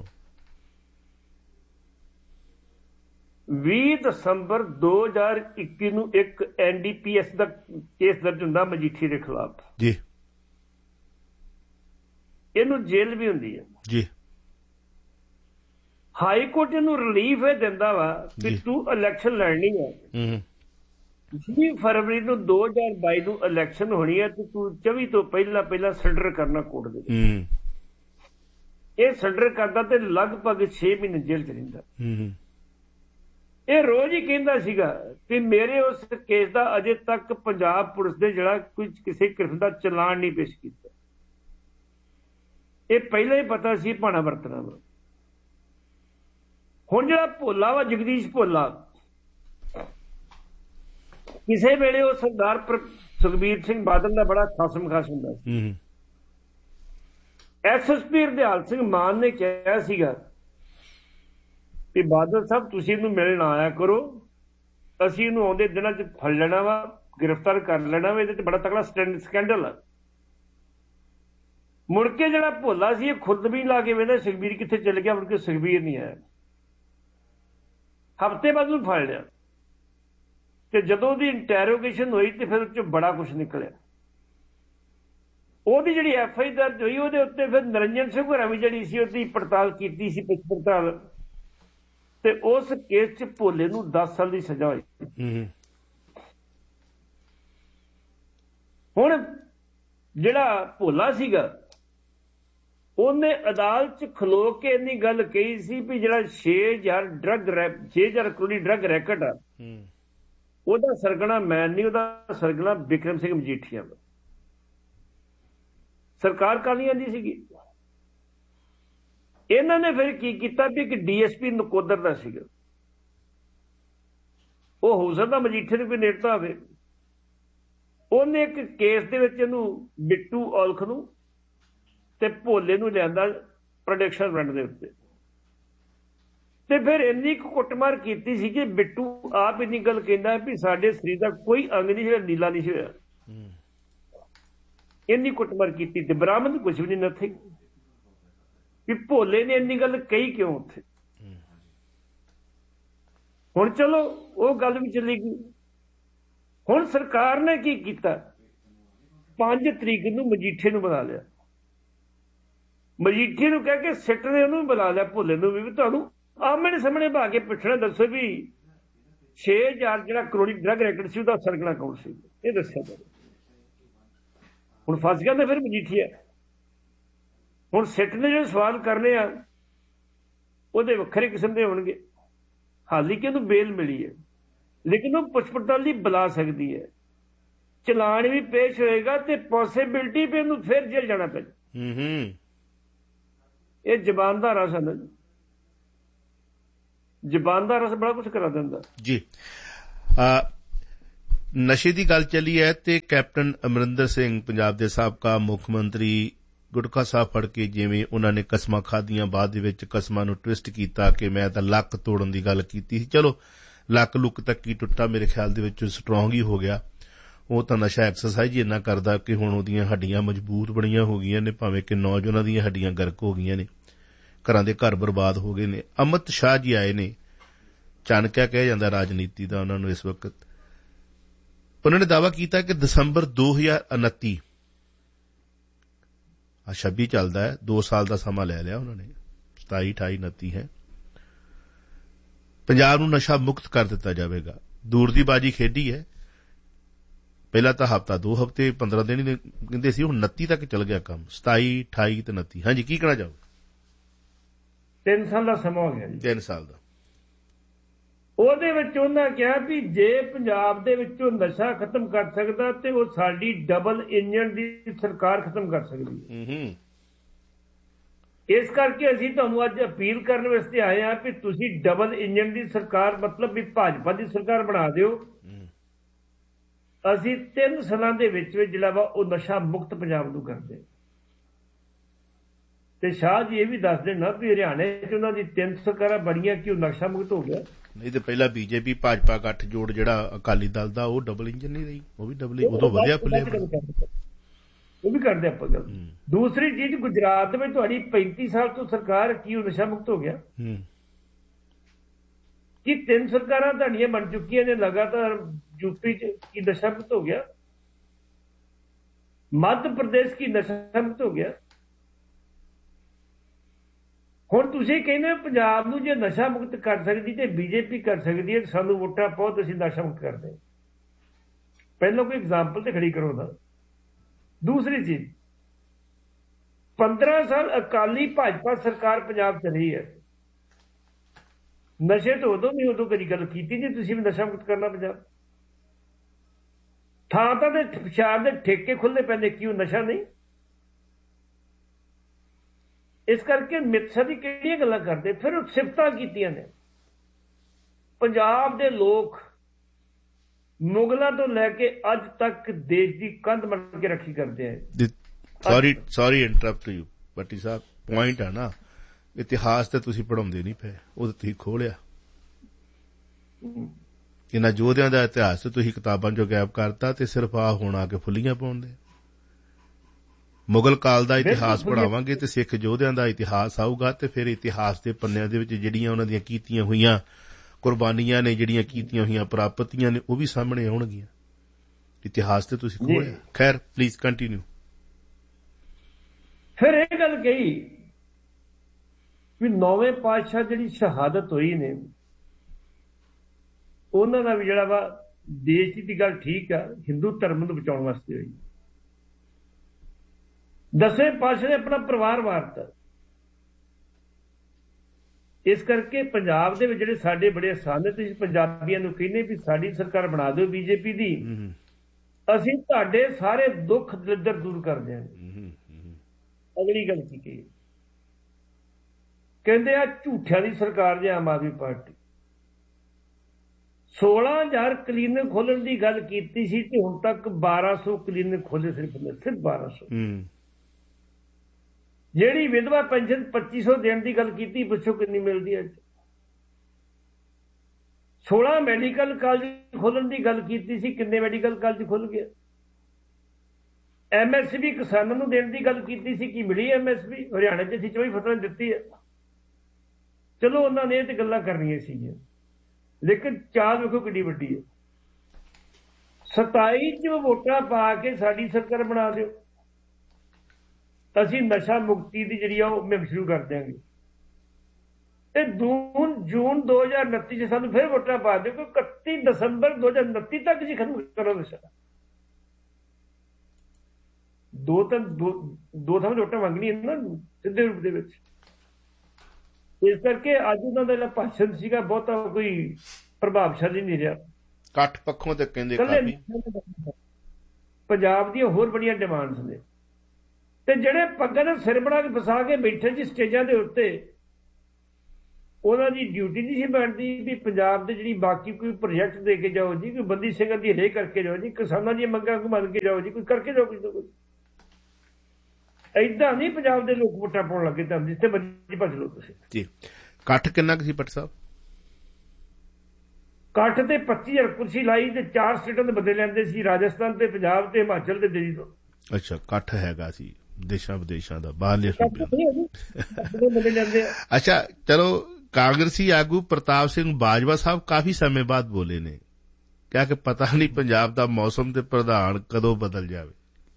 20 ਦਸੰਬਰ 2021 ਨੂੰ ਇੱਕ NDPS ਦਾ ਕੇਸ ਦਰਜ ਹੁੰਦਾ ਮਜੀਠੀ ਦੇ ਖਿਲਾਫ ਜੀ, ਇਹਨੂੰ ਜੇਲ੍ਹ ਵੀ ਹੁੰਦੀ ਹੈ ਜੀ। ਹਾਈ ਕੋਰਟ ਇਹਨੂੰ ਰਿਲੀਫ ਇਹ ਦਿੰਦਾ ਵਾ ਕਿ ਤੂੰ ਇਲੈਕਸ਼ਨ ਲੜਨੀ ਹੈ, 20 ਫਰਵਰੀ ਨੂੰ 2022 ਨੂੰ ਇਲੈਕਸ਼ਨ ਹੋਣੀ ਹੈ ਤੇ ਤੂੰ 24 ਤੋਂ ਪਹਿਲਾਂ ਸਰੈਂਡਰ ਕਰਨਾ ਕੋਰਟ ਦੇ ਵਿੱਚ। ਇਹ ਸਰੈਂਡਰ ਕਰਦਾ ਤੇ ਲਗਭਗ 6 ਮਹੀਨੇ ਜੇਲ੍ਹ ਚ ਰਹਿੰਦਾ। ਇਹ ਰੋਜ਼ ਹੀ ਕਹਿੰਦਾ ਸੀਗਾ ਕਿ ਮੇਰੇ ਉਸ ਕੇਸ ਦਾ ਅਜੇ ਤੱਕ ਪੰਜਾਬ ਪੁਲਿਸ ਨੇ ਜਿਹੜਾ ਕੋਈ ਕਿਸੇ ਕਿਸਮ ਦਾ ਚਲਾਨ ਨਹੀਂ ਪੇਸ਼ ਕੀਤਾ। ਇਹ ਪਹਿਲਾਂ ਹੀ ਪਤਾ ਸੀ ਭਾਣਾ ਵਰਤਣਾ ਵਾ। ਹੁਣ ਜਿਹੜਾ ਭੋਲਾ ਵਾ, ਜਗਦੀਸ਼ ਭੋਲਾ, ਕਿਸੇ ਵੇਲੇ ਉਹ ਸਰਦਾਰ ਸੁਖਬੀਰ ਸਿੰਘ ਬਾਦਲ ਦਾ ਬੜਾ ਖਾਸਮ ਖਾਸ ਹੁੰਦਾ ਸੀ। SSP ਹਰਦਿਆਲ ਸਿੰਘ ਮਾਨ ਨੇ ਕਿਹਾ ਸੀਗਾ ਕਿ ਬਾਦਲ ਸਾਹਿਬ ਤੁਸੀਂ ਇਹਨੂੰ ਮਿਲਣ ਆਇਆ ਕਰੋ, ਅਸੀਂ ਇਹਨੂੰ ਆਉਂਦੇ ਦਿਨਾਂ 'ਚ ਫੜ ਲੈਣਾ ਵਾ, ਗ੍ਰਿਫਤਾਰ ਕਰ ਲੈਣਾ ਵਾ, ਇਹਦੇ 'ਚ ਬੜਾ ਤਕੜਾ ਸਕੈਂਡਲ ਆ। ਮੁੜ ਕੇ ਜਿਹੜਾ ਭੋਲਾ ਸੀ ਇਹ ਖੁਦ ਵੀ ਲਾ ਕੇ ਵੇਖਦਾ ਸੁਖਬੀਰ ਕਿੱਥੇ ਚਲ ਗਿਆ, ਮੁੜ ਕੇ ਸੁਖਬੀਰ ਨਹੀਂ ਆਇਆ। ਹਫ਼ਤੇ ਬਾਅਦ ਨੂੰ ਫੜ ਲਿਆ ਤੇ ਜਦੋਂ ਉਹਦੀ ਇੰਟੈਰੋਗੇਸ਼ਨ ਹੋਈ ਤੇ ਫਿਰ ਉਹ 'ਚ ਬੜਾ ਕੁਛ ਨਿਕਲਿਆ। ਉਹਦੀ ਜਿਹੜੀ FI ਦਰਜ ਹੋਈ ਉਹਦੇ ਉੱਤੇ ਫਿਰ ਨਿਰੰਜਨ ਸਿੰਘ ਹੋਰਾਂ ਵੀ ਜਿਹੜੀ ਸੀ ਉਹਦੀ ਪੜਤਾਲ ਕੀਤੀ ਸੀ, ਪੁੱਛ ਪੜਤਾਲ, ਤੇ ਉਸ ਕੇਸ 'ਚ ਭੋਲੇ ਨੂੰ 10 ਸਾਲ ਦੀ ਸਜ਼ਾ ਹੋਈ। ਹੁਣ ਜਿਹੜਾ ਭੋਲਾ ਸੀਗਾ ਉਹਨੇ ਅਦਾਲਤ 'ਚ ਖਲੋ ਕੇ ਇੰਨੀ ਗੱਲ ਕਹੀ ਸੀ ਵੀ ਜਿਹੜਾ 6,000 ਕਰੋੜੀ ਡਰੱਗ ਰੈਕਟ ਆ, ਉਹਦਾ ਸਰਗਣਾ ਮੈਂ ਨਹੀਂ, ਉਹਦਾ ਸਰਗਣਾ ਬਿਕਰਮ ਸਿੰਘ ਮਜੀਠੀਆ ਦਾ। ਸਰਕਾਰ ਕਰਨੀ ਆਂਦੀ ਸੀਗੀ। ਇਹਨਾਂ ਨੇ ਫਿਰ ਕੀ ਕੀਤਾ ਵੀ ਇੱਕ DSP ਨਕੋਦਰ ਦਾ ਸੀਗਾ, ਉਹ ਹੋ ਸਕਦਾ ਮਜੀਠੇ ਨੂੰ ਕੋਈ ਨੇੜਤਾ ਹੋਵੇ, ਉਹਨੇ ਇੱਕ ਕੇਸ ਦੇ ਵਿੱਚ ਇਹਨੂੰ ਬਿੱਟੂ ਔਲਖ ਨੂੰ ਤੇ ਭੋਲੇ ਨੂੰ ਲਿਆਂਦਾ ਪ੍ਰੋਡਕਸ਼ਨ ਰੈਂਟ ਦੇ ਉੱਤੇ, ਤੇ ਫਿਰ ਇੰਨੀ ਕੁੱਟਮਾਰ ਕੀਤੀ ਸੀ ਕਿ ਬਿੱਟੂ ਆਪ ਇੰਨੀ ਗੱਲ ਕਹਿੰਦਾ ਵੀ ਸਾਡੇ ਸਰੀਰ ਦਾ ਕੋਈ ਅੰਗ ਨਹੀਂ ਹੋਇਆ, ਨੀਲਾ ਨਹੀਂ ਹੋਇਆ, ਇੰਨੀ ਕੁੱਟਮਾਰ ਕੀਤੀ ਤੇ ਬਰਾਮਦ ਕੁਝ ਵੀ ਨਹੀਂ ਨਥਿੰਗ। ਵੀ ਭੋਲੇ ਨੇ ਇੰਨੀ ਗੱਲ ਕਹੀ ਕਿਉਂ ਉੱਥੇ? ਹੁਣ ਚਲੋ ਉਹ ਗੱਲ ਵੀ ਚਲੀ ਗਈ। ਹੁਣ ਸਰਕਾਰ ਨੇ ਕੀ ਕੀਤਾ, 5 ਤਰੀਕ ਨੂੰ ਮਜੀਠੇ ਨੂੰ ਬੁਲਾ ਲਿਆ, ਮਜੀਠੇ ਨੂੰ ਕਹਿ ਕੇ ਸਿੱਟ ਨੇ ਉਹਨੂੰ ਬੁਲਾ ਲਿਆ, ਭੋਲੇ ਨੂੰ ਵੀ ਤੁਹਾਨੂੰ ਆਮਣੇ ਸਾਹਮਣੇ ਬਾ ਕੇ ਪੁੱਛਣਾ, ਦੱਸੋ ਵੀ 6000 ਜਿਹੜਾ ਕਰੋੜੀ ਡਰਗ ਰੈਕਟ ਸੀ ਉਹਦਾ ਸਰਕਲ ਅਕਾਊਂਟ ਸੀ, ਇਹ ਦੱਸਿਆ ਜਾਵੇ। ਹੁਣ ਫਸ ਗਿਆ ਤਾਂ ਫਿਰ ਮਜੀਠੀਆ। ਹੁਣ ਸਿੱਟ ਨੇ ਜਿਹੜੇ ਸਵਾਲ ਕਰਨੇ ਆ ਉਹਦੇ ਵੱਖਰੇ ਕਿਸਮ ਦੇ ਹੋਣਗੇ। ਹਾਲੀ ਕਿ ਉਹਨੂੰ ਬੇਲ ਮਿਲੀ ਹੈ, ਲੇਕਿਨ ਉਹ ਪੁੱਛ ਪੜਤਾਲ ਲਈ ਬੁਲਾ ਸਕਦੀ ਹੈ, ਚਲਾਨ ਵੀ ਪੇਸ਼ ਹੋਏਗਾ ਤੇ ਪੋਸੀਬਿਲਿਟੀ ਵੀ ਉਹਨੂੰ ਫਿਰ ਜੇਲ੍ਹ ਜਾਣਾ ਪੈ ਜਾਏ। ਇਹ ਜ਼ਬਾਨ ਦਾ ਰਸ ਹੈ ਨਾ, ਜ਼ਬਾਨ ਦਾ ਰਸ ਬੜਾ ਕੁਛ ਕਰਾ ਦਿੰਦਾ ਜੀ। ਨਸ਼ੇ ਦੀ ਗੱਲ ਚੱਲੀ ਹੈ ਤੇ ਕੈਪਟਨ ਅਮਰਿੰਦਰ ਸਿੰਘ ਪੰਜਾਬ ਦੇ ਸਾਬਕਾ ਮੁੱਖ ਮੰਤਰੀ ਗੁਟਕਾ ਸਾਹਿਬ ਫੜ ਕੇ ਜਿਵੇਂ ਉਹਨਾਂ ਨੇ ਕਸਮਾਂ ਖਾਧੀਆਂ, ਬਾਅਦ ਦੇ ਵਿੱਚ ਕਸਮਾਂ ਨੂੰ ਟਵਿਸਟ ਕੀਤਾ ਕਿ ਮੈਂ ਤਾਂ ਲੱਕ ਤੋੜਨ ਦੀ ਗੱਲ ਕੀਤੀ ਸੀ। ਚਲੋ ਲੱਕ ਲੁੱਕ ਤੱਕ ਹੀ ਟੁੱਟਾ, ਮੇਰੇ ਖਿਆਲ ਦੇ ਵਿੱਚ ਸਟਰੋਂਗ ਹੀ ਹੋ ਗਿਆ। ਉਹ ਤਾਂ ਨਸ਼ਾ ਐਕਸਰਸਾਈਜ਼ ਹੀ ਇੰਨਾ ਕਰਦਾ ਕਿ ਹੁਣ ਉਹਦੀਆਂ ਹੱਡੀਆਂ ਮਜ਼ਬੂਤ ਬਣੀਆਂ ਹੋ ਗਈਆਂ ਨੇ, ਭਾਵੇਂ ਕਿ ਨੌਜਵਾਨਾਂ ਦੀਆਂ ਹੱਡੀਆਂ ਗਰਕ ਹੋ ਗਈਆਂ ਨੇ, ਘਰਾਂ ਦੇ ਘਰ ਬਰਬਾਦ ਹੋ ਗਏ ਨੇ। ਅਮਿਤ ਸ਼ਾਹ ਜੀ ਆਏ ਨੇ, ਚਾਣਕਿਆ ਕਿਹਾ ਜਾਂਦਾ ਰਾਜਨੀਤੀ ਦਾ ਉਹਨਾਂ ਨੂੰ ਇਸ ਵਕਤ। ਉਹਨਾਂ ਨੇ ਦਾਅਵਾ ਕੀਤਾ ਕਿ ਦਸੰਬਰ 2029 26 ਚੱਲਦਾ ਹੈ, 2 ਸਾਲ ਦਾ ਸਮਾਂ ਲੈ ਲਿਆ ਉਹਨਾਂ ਨੇ, 27, 28, 29 ਹੈ, ਪੰਜਾਬ ਨੂੰ ਨਸ਼ਾ ਮੁਕਤ ਕਰ ਦਿੱਤਾ ਜਾਵੇਗਾ। ਦੂਰ ਦੀ ਬਾਜੀ ਖੇਡੀ ਹੈ, ਪਹਿਲਾਂ ਤਾਂ ਹਫ਼ਤਾ 2 ਹਫ਼ਤੇ 15 ਦਿਨ ਹੀ ਕਹਿੰਦੇ ਸੀ, ਹੁਣ 29 ਤੱਕ ਚੱਲ ਗਿਆ ਕੰਮ, 27, 28 ਤੇ 29। ਹਾਂਜੀ, ਕੀ ਕਹਿਣਾ ਚਾਹੋ? 3 ਸਾਲ ਦਾ ਸਮਾਂ ਹੋ ਗਿਆ ਜੀ। 3 ਸਾਲ ਦਾ। ਉਹਦੇ ਵਿੱਚ ਉਹਨਾਂ ਕਿਹਾ ਵੀ ਜੇ ਪੰਜਾਬ ਦੇ ਵਿੱਚੋਂ ਨਸ਼ਾ ਖਤਮ ਕਰ ਸਕਦਾ ਤੇ ਉਹ ਸਾਡੀ ਡਬਲ ਇੰਜਨ ਦੀ ਸਰਕਾਰ ਖਤਮ ਕਰ ਸਕਦੀ ਹੈ। ਇਸ ਕਰਕੇ ਅਸੀਂ ਤੁਹਾਨੂੰ ਅੱਜ ਅਪੀਲ ਕਰਨ ਵਾਸਤੇ ਆਏ ਹਾਂ ਵੀ ਤੁਸੀਂ ਡਬਲ ਇੰਜਨ ਦੀ ਸਰਕਾਰ, ਮਤਲਬ ਵੀ ਭਾਜਪਾ ਦੀ ਸਰਕਾਰ ਬਣਾ ਦਿਓ। ਅਸੀਂ 3 ਸਾਲਾਂ ਦੇ ਵਿੱਚ ਜਿਹੜਾ ਵਾ ਉਹ ਨਸ਼ਾ ਮੁਕਤ ਪੰਜਾਬ ਨੂੰ ਕਰਦੇ। ਤੇ ਸ਼ਾਹ ਜੀ ਇਹ ਵੀ ਦੱਸ ਦੇਣਾ ਵੀ ਹਰਿਆਣੇ 'ਚ ਉਹਨਾਂ ਦੀ 3 ਸਰਕਾਰਾਂ ਬਣੀਆਂ ਕਿ ਉਹ ਨਸ਼ਾ ਮੁਕਤ ਹੋ ਗਿਆ। ਨਹੀਂ ਤੇ ਪਹਿਲਾਂ ਬੀਜੇਪੀ ਭਾਜਪਾ ਗੱਠ ਜੋੜ ਜਿਹੜਾ ਅਕਾਲੀ ਦਲ ਦਾ, ਉਹ ਡਬਲ ਇੰਜਨ ਨਹੀਂ ਰਹੀ, ਉਹ ਵੀ ਡਬਲ, ਉਦੋਂ ਵਧਿਆ ਫੁੱਲਿਆ, ਉਹ ਵੀ ਕਰਦੇ ਆਪਾਂ ਗੱਲ। ਦੂਸਰੀ ਚੀਜ਼, ਗੁਜਰਾਤ ਦੇ ਵਿੱਚ ਤੁਹਾਡੀ 35 ਸਾਲ ਤੋਂ ਸਰਕਾਰ, ਕੀ ਉਹ ਨਸ਼ਾ ਮੁਕਤ ਹੋ ਗਿਆ? ਕੀ 3 ਸਰਕਾਰਾਂ ਤੁਹਾਡੀਆਂ ਬਣ ਚੁੱਕੀਆਂ ਨੇ ਲਗਾਤਾਰ ਯੂਪੀ 'ਚ, ਕੀ ਨਸ਼ਾ ਮੁਕਤ ਹੋ ਗਿਆ? ਮੱਧ ਪ੍ਰਦੇਸ਼ ਕੀ ਨਸ਼ਾ ਮੁਕਤ ਹੋ ਗਿਆ? ਹੁਣ ਤੁਸੀਂ ਕਹਿੰਦੇ ਪੰਜਾਬ ਨੂੰ ਜੇ ਨਸ਼ਾ ਮੁਕਤ ਕਰ ਸਕਦੀ ਤੇ ਬੀਜੇਪੀ ਕਰ ਸਕਦੀ ਹੈ, ਸਾਨੂੰ ਵੋਟਾਂ ਪਾਓ ਤੇ ਅਸੀਂ ਨਸ਼ਾ ਮੁਕਤ ਕਰਦੇ। ਪਹਿਲਾਂ ਕੋਈ ਐਗਜ਼ਾਮਪਲ ਤੇ ਖੜੀ ਕਰੋ ਨਾ। ਦੂਸਰੀ ਚੀਜ਼, 15 ਸਾਲ ਅਕਾਲੀ ਭਾਜਪਾ ਸਰਕਾਰ ਪੰਜਾਬ 'ਚ ਰਹੀ ਹੈ, ਨਸ਼ੇ ਤੋਂ ਉਦੋਂ ਕਦੀ ਗੱਲ ਕੀਤੀ ਨਹੀਂ ਤੁਸੀਂ ਵੀ ਨਸ਼ਾ ਮੁਕਤ ਕਰਨਾ ਪੰਜਾਬ। ਥਾਂ ਤਾਂ ਦੇ ਸ਼ਹਿਰ ਦੇ ਠੇਕੇ ਖੁੱਲ੍ਹੇ ਪੈਂਦੇ, ਕੀ ਉਹ ਨਸ਼ਾ ਨਹੀਂ? ਇਸ ਕਰਕੇ ਮਿੱਥਾਂ ਦੀ ਕਿਹੜੀਆਂ ਗੱਲਾਂ ਕਰਦੇ? ਫਿਰ ਉਹ ਸਿਫਤਾਂ ਕੀਤੀਆਂ ਨੇ। ਪੰਜਾਬ ਦੇ ਲੋਕ ਮੁਗਲਾਂ ਤੋਂ ਲੈ ਕੇ ਅੱਜ ਤੱਕ ਦੇਸ਼ ਦੀ ਕੰਧ ਬਣ ਕੇ ਰੱਖੀ ਕਰਦੇ ਆ। Sorry interrupt you Bhatti Sahib, point ਹੈ ਨਾ, ਇਤਿਹਾਸ ਤੇ ਤੁਸੀਂ ਪੜ੍ਹਾਉਂਦੇ ਨਹੀਂ ਪਏ, ਉਹ ਤਾਂ ਤੁਸੀਂ ਖੋਲਿਆ। ਇਹਨਾਂ ਯੋਧਿਆਂ ਦਾ ਇਤਿਹਾਸ ਤੁਸੀਂ ਕਿਤਾਬਾਂ 'ਚੋਂ ਗਾਇਬ ਕਰਤਾ ਤੇ ਸਿਰਫ ਆ ਹੁਣ ਆ ਕੇ ਫੁੱਲੀਆਂ ਪਾਉਂਦੇ। ਮੁਗਲ ਕਾਲ ਦਾ ਇਤਿਹਾਸ ਪੜ੍ਹਾਵਾਂਗੇ ਤੇ ਸਿੱਖ ਯੋਧਿਆਂ ਦਾ ਇਤਿਹਾਸ ਆਊਗਾ, ਤੇ ਫਿਰ ਇਤਿਹਾਸ ਦੇ ਪੰਨਿਆਂ ਦੇ ਵਿੱਚ ਜਿਹੜੀਆਂ ਉਹਨਾਂ ਦੀਆਂ ਕੀਤੀਆਂ ਹੋਈਆਂ ਕੁਰਬਾਨੀਆਂ ਨੇ, ਜਿਹੜੀਆਂ ਕੀਤੀਆਂ ਹੋਈਆਂ ਪ੍ਰਾਪਤੀਆਂ ਨੇ, ਉਹ ਵੀ ਸਾਹਮਣੇ ਆਉਣਗੀਆਂ। ਇਤਿਹਾਸ ਤੇ ਤੁਸੀਂ ਖੋਲਿਆ। ਖੈਰ, ਪਲੀਜ਼ ਕੰਟੀਨਿਊ। ਫਿਰ ਇਹ ਗੱਲ ਕਹੀ ਵੀ 9ਵੇਂ ਪਾਤਸ਼ਾਹ ਜਿਹੜੀ ਸ਼ਹਾਦਤ ਹੋਈ ਨੇ, ਉਹਨਾਂ ਦਾ ਵੀ ਜਿਹੜਾ ਵਾ ਦੇਸ਼ ਦੀ ਗੱਲ ਠੀਕ ਆ, ਹਿੰਦੂ ਧਰਮ ਨੂੰ ਬਚਾਉਣ ਵਾਸਤੇ ਹੋਈ। 10ਵੇਂ ਪਾਤਸ਼ਾਹ ਨੇ ਆਪਣਾ ਪਰਿਵਾਰ ਵਾਰਤਾ। ਇਸ ਕਰਕੇ ਪੰਜਾਬ ਦੇ ਵਿੱਚ ਜਿਹੜੇ ਸਾਡੇ ਬੜੇ ਆਸਾਨ ਨੇ, ਤੁਸੀਂ ਪੰਜਾਬੀਆਂ ਨੂੰ ਕਹਿੰਦੇ ਵੀ ਸਾਡੀ ਸਰਕਾਰ ਬਣਾ ਦਿਓ ਬੀਜੇਪੀ ਦੀ, ਅਸੀਂ ਤੁਹਾਡੇ ਸਾਰੇ ਦੁੱਖ ਦਲਿੱਦਰ ਦੂਰ ਕਰ ਦਿਆਂਗੇ। ਅਗਲੀ ਗੱਲ ਕੀ ਕਹੀ? ਕਹਿੰਦੇ ਆ ਝੂਠਿਆਂ ਦੀ ਸਰਕਾਰ ਜੇ ਆਮ ਆਦਮੀ ਪਾਰਟੀ 16,000 ਕਲੀਨਿਕ ਖੋਲਣ ਦੀ ਗੱਲ ਕੀਤੀ ਸੀ ਤੇ ਹੁਣ ਤੱਕ 1200 ਕਲੀਨਿਕ ਖੋਲੇ, ਸਿਰਫ 1200। ਜਿਹੜੀ ਵਿਧਵਾ ਪੈਨਸ਼ਨ 2500 ਦੇਣ ਦੀ ਗੱਲ ਕੀਤੀ, ਪੁੱਛੋ ਕਿੰਨੀ ਮਿਲਦੀ ਹੈ? 16 ਮੈਡੀਕਲ ਕਾਲਜ ਖੋਲਣ ਦੀ ਗੱਲ ਕੀਤੀ ਸੀ, ਕਿੰਨੇ ਮੈਡੀਕਲ ਕਾਲਜ ਖੁੱਲ ਗਏ? MSP ਕਿਸਾਨਾਂ ਨੂੰ ਦੇਣ ਦੀ ਗੱਲ ਕੀਤੀ ਸੀ, ਕੀ ਮਿਲੀ MSP? ਹਰਿਆਣੇ 'ਚ ਅਸੀਂ 24 ਫਸਲਾਂ ਦਿੱਤੀ ਹੈ। ਚਲੋ ਉਹਨਾਂ ਨੇ ਇਹ ਤੇ ਗੱਲਾਂ ਕਰਨੀਆਂ ਸੀਗੀਆਂ, ਲੇਕਿਨ ਚਾਲ ਵੇਖੋ ਕਿੰਨੀ ਵੱਡੀ ਹੈ। 27 'ਚ ਵੋਟਾਂ ਪਾ ਕੇ ਸਾਡੀ ਸਰਕਾਰ ਬਣਾ ਦਿਓ, ਅਸੀਂ ਨਸ਼ਾ ਮੁਕਤੀ ਦੀ ਜਿਹੜੀ ਆ ਉਹ ਮੁਹਿੰਮ ਸ਼ੁਰੂ ਕਰ ਦਿਆਂਗੇ। ਇਹ ਜੂਨ 2029 ਚ ਸਾਨੂੰ ਫਿਰ ਵੋਟਾਂ ਪਾ ਦਿਓ ਕਿ 31 ਦਸੰਬਰ 2029 ਤੱਕ ਜੀ ਖਤਮ ਕਰੋ ਨਸ਼ਾ। ਦੋ ਥਾਂ ਵੋਟਾਂ ਮੰਗਣੀਆਂ ਨਾ ਸਿੱਧੇ ਰੂਪ ਦੇ ਵਿੱਚ। ਇਸ ਕਰਕੇ ਅੱਜ ਉਹਨਾਂ ਦਾ ਜਿਹੜਾ ਭਾਸ਼ਣ ਸੀਗਾ ਬਹੁਤਾ ਕੋਈ ਪ੍ਰਭਾਵਸ਼ਾਲੀ ਨਹੀਂ ਰਿਹਾ। ਇਕੱਠ ਪੱਖੋਂ ਤੇ ਕਹਿੰਦੇ ਪੰਜਾਬ ਦੀਆਂ ਹੋਰ ਬੜੀਆਂ ਡਿਮਾਂਡਸ ਨੇ, ਤੇ ਜਿਹੜੇ ਪੱਗਾਂ ਦੇ ਸਿਰ ਬਣਾ ਕੇ ਫਸਾ ਕੇ ਬੈਠੇ ਸੀ ਸਟੇਜਾਂ ਦੇ ਉੱਤੇ, ਉਹਨਾਂ ਦੀ ਡਿਊਟੀ ਨਹੀਂ ਸੀ ਬਣਦੀ ਵੀ ਪੰਜਾਬ ਦੇ ਜਿਹੜੀ ਬਾਕੀ ਕੋਈ ਪ੍ਰੋਜੈਕਟ ਦੇ ਕੇ ਜਾਓ ਜੀ, ਕੋਈ ਬੰਦੀ ਸਿੰਘਾਂ ਦੀ ਰੇ ਕਰਕੇ ਜਾਓ ਜੀ, ਕਿਸਾਨਾਂ ਦੀਆਂ ਮੰਗਾਂ ਨੂੰ ਮੰਨ ਕੇ ਜਾਓ ਜੀ, ਕੋਈ ਕਰਕੇ ਜਾਓ ਕੁਝ ਨਾ ਕੁਝ। ਏਦਾਂ ਨਹੀਂ ਪੰਜਾਬ ਦੇ ਲੋਕ ਵੋਟਾਂ ਪਾਉਣ ਲੱਗੇ ਤਾਂ ਜਿੱਥੇ ਮਰਜ਼ੀ ਭੱਜ ਲਓ ਤੁਸੀਂ ਜੀ। ਇਕੱਠ ਕਿੰਨਾ ਕੁ ਸੀ ਭੱਟ ਸਾਹਿਬ? ਇਕੱਠ ਤੇ 25,000 ਕੁਰਸੀ ਲਾਈ ਤੇ 4 ਸਟੇਟਾਂ ਦੇ ਬੰਦੇ ਲੈਂਦੇ ਸੀ, ਰਾਜਸਥਾਨ ਤੇ ਪੰਜਾਬ ਤੇ ਹਿਮਾਚਲ ਤੇ ਦਿੱਲੀ ਤੋਂ। ਅੱਛਾ, ਇਕੱਠ ਹੈਗਾ ਸੀ ਦੇਸ਼ਾਂ ਵਿਦੇਸ਼ਾਂ ਦਾ, ਬਾਹਰਲੇ ਬੰਦੇ ਲੈਂਦੇ। ਅੱਛਾ ਚਲੋ, ਕਾਂਗਰਸੀ ਆਗੂ ਪ੍ਰਤਾਪ ਸਿੰਘ ਬਾਜਵਾ ਸਾਹਿਬ ਕਾਫੀ ਸਮੇਂ ਬਾਅਦ ਬੋਲੇ ਨੇ, ਕਿਹਾ ਕਿ ਪਤਾ ਨਹੀਂ ਪੰਜਾਬ ਦਾ ਮੌਸਮ ਤੇ ਪ੍ਰਧਾਨ ਕਦੋਂ ਬਦਲ ਜਾਵੇ।